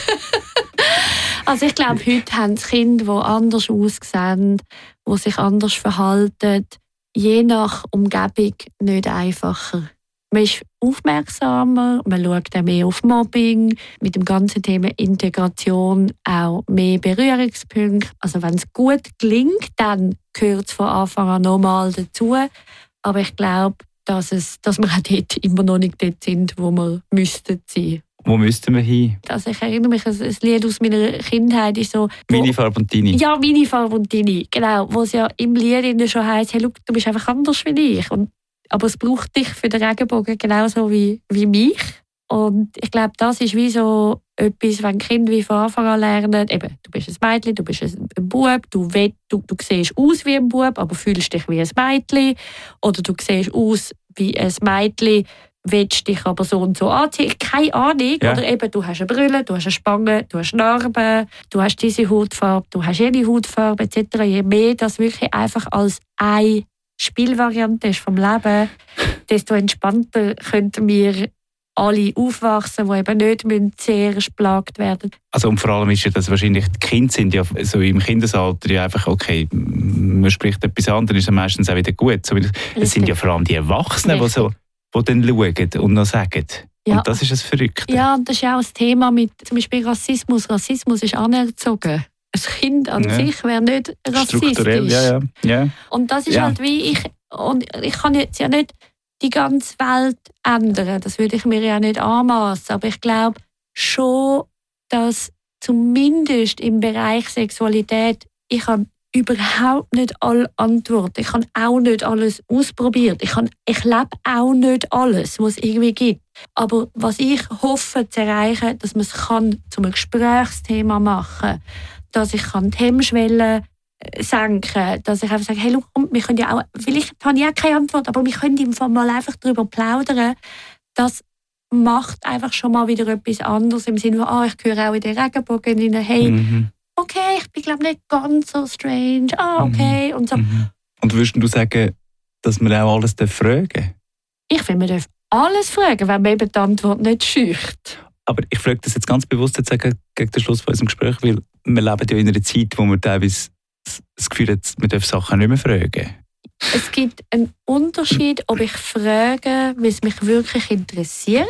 Also ich glaube, heute haben es Kinder, die anders aussehen, die sich anders verhalten, je nach Umgebung nicht einfacher. Man ist aufmerksamer, man schaut auch mehr auf Mobbing, mit dem ganzen Thema Integration auch mehr Berührungspunkte. Also wenn es gut gelingt, dann gehört es von Anfang an normal dazu. Aber ich glaube, dass wir auch dort immer noch nicht dort sind, wo wir müssten sein. Wo müssten wir hin? Also ich erinnere mich an ein Lied aus meiner Kindheit. Ist so, «Meine Farbe und deine». Ja, «Meine Farbe und deine», genau. Wo es ja im Lied schon heisst, hey, look, du bist einfach anders wie ich. Aber es braucht dich für den Regenbogen genauso wie mich. Und ich glaube, das ist wie so etwas, wenn Kinder wie von Anfang an lernen, eben, du bist ein Mädchen, du bist ein Bub, du siehst aus wie ein Bub, aber fühlst dich wie ein Mädchen. Oder du siehst aus wie ein Mädchen, willst dich aber so und so anziehen. Keine Ahnung. Ja. Oder eben, du hast eine Brille, du hast eine Spange, du hast Narben, du hast diese Hautfarbe, du hast jene Hautfarbe etc. Je mehr das wirklich einfach als eine Spielvariante ist vom Leben, desto entspannter könnten wir alle aufwachsen, die eben nicht sehr geplagt werden. Also und vor allem ist ja das wahrscheinlich, die Kinder sind ja so im Kindesalter ja einfach, okay, man spricht etwas an, dann ist es meistens auch wieder gut. Es sind ja vor allem die Erwachsenen, die dann schauen und noch sagen. Ja. Und das ist das Verrückte. Ja, und das ist auch das Thema mit zum Beispiel Rassismus. Rassismus ist anerzogen. Ein Kind an sich wäre nicht rassistisch. Strukturell, ja. Und das ist halt wie ich kann jetzt ja nicht die ganze Welt ändern. Das würde ich mir ja nicht anmassen. Aber ich glaube schon, dass zumindest im Bereich Sexualität ich habe überhaupt nicht alle Antworten. Ich habe auch nicht alles ausprobiert. Ich lebe auch nicht alles, was es irgendwie gibt. Aber was ich hoffe zu erreichen, dass man es zu einem Gesprächsthema machen kann, dass ich die Hemmschwelle senken kann, dass ich einfach sage, hey, komm, wir können ja auch, vielleicht habe ich auch keine Antwort, aber wir können im Fall mal einfach darüber plaudern. Das macht einfach schon mal wieder etwas anderes im Sinne von, ich gehöre auch in den Regenbogen rein, hey, okay, ich bin glaube nicht ganz so strange, okay. Und so. Und würdest du sagen, dass man auch alles fragen darf? Ich finde, man darf alles fragen, wenn man eben die Antwort nicht schücht. Aber ich frage das jetzt ganz bewusst jetzt gegen den Schluss von unserem Gespräch, weil wir leben ja in einer Zeit, wo man teilweise das Gefühl hat, man darf Sachen nicht mehr fragen. Es gibt einen Unterschied, ob ich frage, weil es mich wirklich interessiert.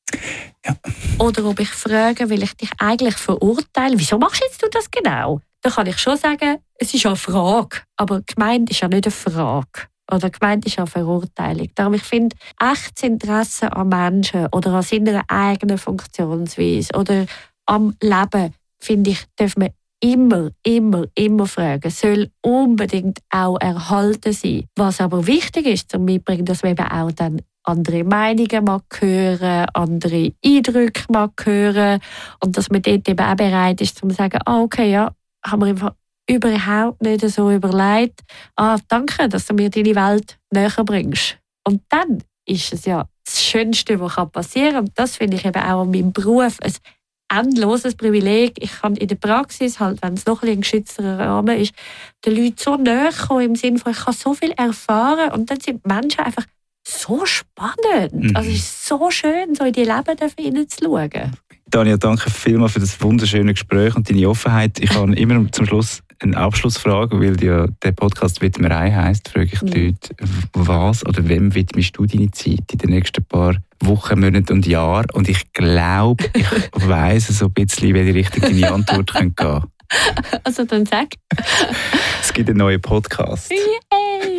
Ja. Oder ob ich frage, weil ich dich eigentlich verurteile. Wieso machst du das genau? Da kann ich schon sagen, es ist eine Frage. Aber gemeint ist ja nicht eine Frage. Oder gemeint ist ja eine Verurteilung. Darum, ich finde, echtes Interesse an Menschen oder an seiner eigenen Funktionsweise oder am Leben, finde ich, darf man immer fragen. Es soll unbedingt auch erhalten sein. Was aber wichtig ist zum Mitbringen, dass man eben auch dann andere Meinungen mag hören, andere Eindrücke mag hören und dass man dort eben auch bereit ist, zu sagen, okay, ja, haben wir einfach überhaupt nicht so überlegt. Danke, dass du mir deine Welt näher bringst. Und dann ist es ja das Schönste, was passieren kann. Und das finde ich eben auch an meinem Beruf ein endloses Privileg. Ich kann in der Praxis, halt, wenn es noch ein geschützterer Rahmen ist, den Leuten so näher kommen, im Sinne von, ich kann so viel erfahren und dann sind die Menschen einfach so spannend. Also es ist so schön, so in die Leben hineinzuschauen. Tanja, danke vielmals für das wunderschöne Gespräch und deine Offenheit. Ich habe immer zum Schluss eine Abschlussfrage, weil ja der Podcast «Widmerei» heisst, frage ich die Leute, was oder wem widmest du deine Zeit in den nächsten paar Wochen, Monaten und Jahren? Und ich glaube, ich weiss so ein bisschen, in welche Richtung deine Antwort gehen könnte. Also dann sag. Es gibt einen neuen Podcast. Yay!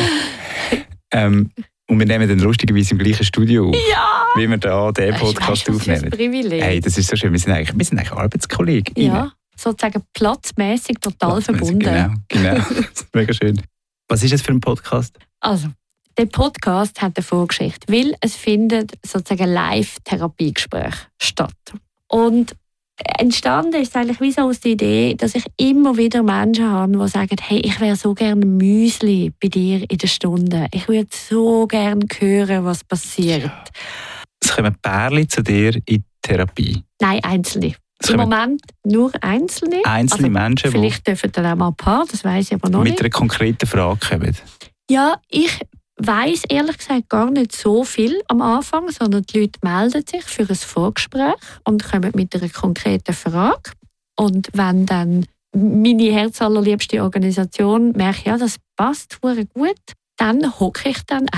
Und wir nehmen dann lustigerweise im gleichen Studio auf, ja! wie wir da diesen Podcast aufnehmen. Das ist ein Privileg. Hey, das ist so schön. Wir sind eigentlich Arbeitskollegen. Ja, sozusagen platzmäßig total verbunden. Genau. Mega schön. Was ist das für ein Podcast? Also, der Podcast hat eine Vorgeschichte, weil es findet sozusagen Live-Therapiegespräche statt. Und entstanden ist es eigentlich wie so aus der Idee, dass ich immer wieder Menschen habe, die sagen, hey, ich wäre so gerne Müsli bei dir in der Stunde. Ich würde so gerne hören, was passiert. Ja. Es kommen Pärchen zu dir in Therapie? Nein, Einzelne. Im Moment nur Einzelne. Einzelne Menschen, vielleicht dürfen dann auch mal ein paar, das weiss ich aber noch nicht. Mit einer konkreten Frage kommen? Ja, ich weiss ehrlich gesagt gar nicht so viel am Anfang, sondern die Leute melden sich für ein Vorgespräch und kommen mit einer konkreten Frage. Und wenn dann meine herzallerliebste Organisation merkt, ja, das passt verdammt gut, dann hocke ich dann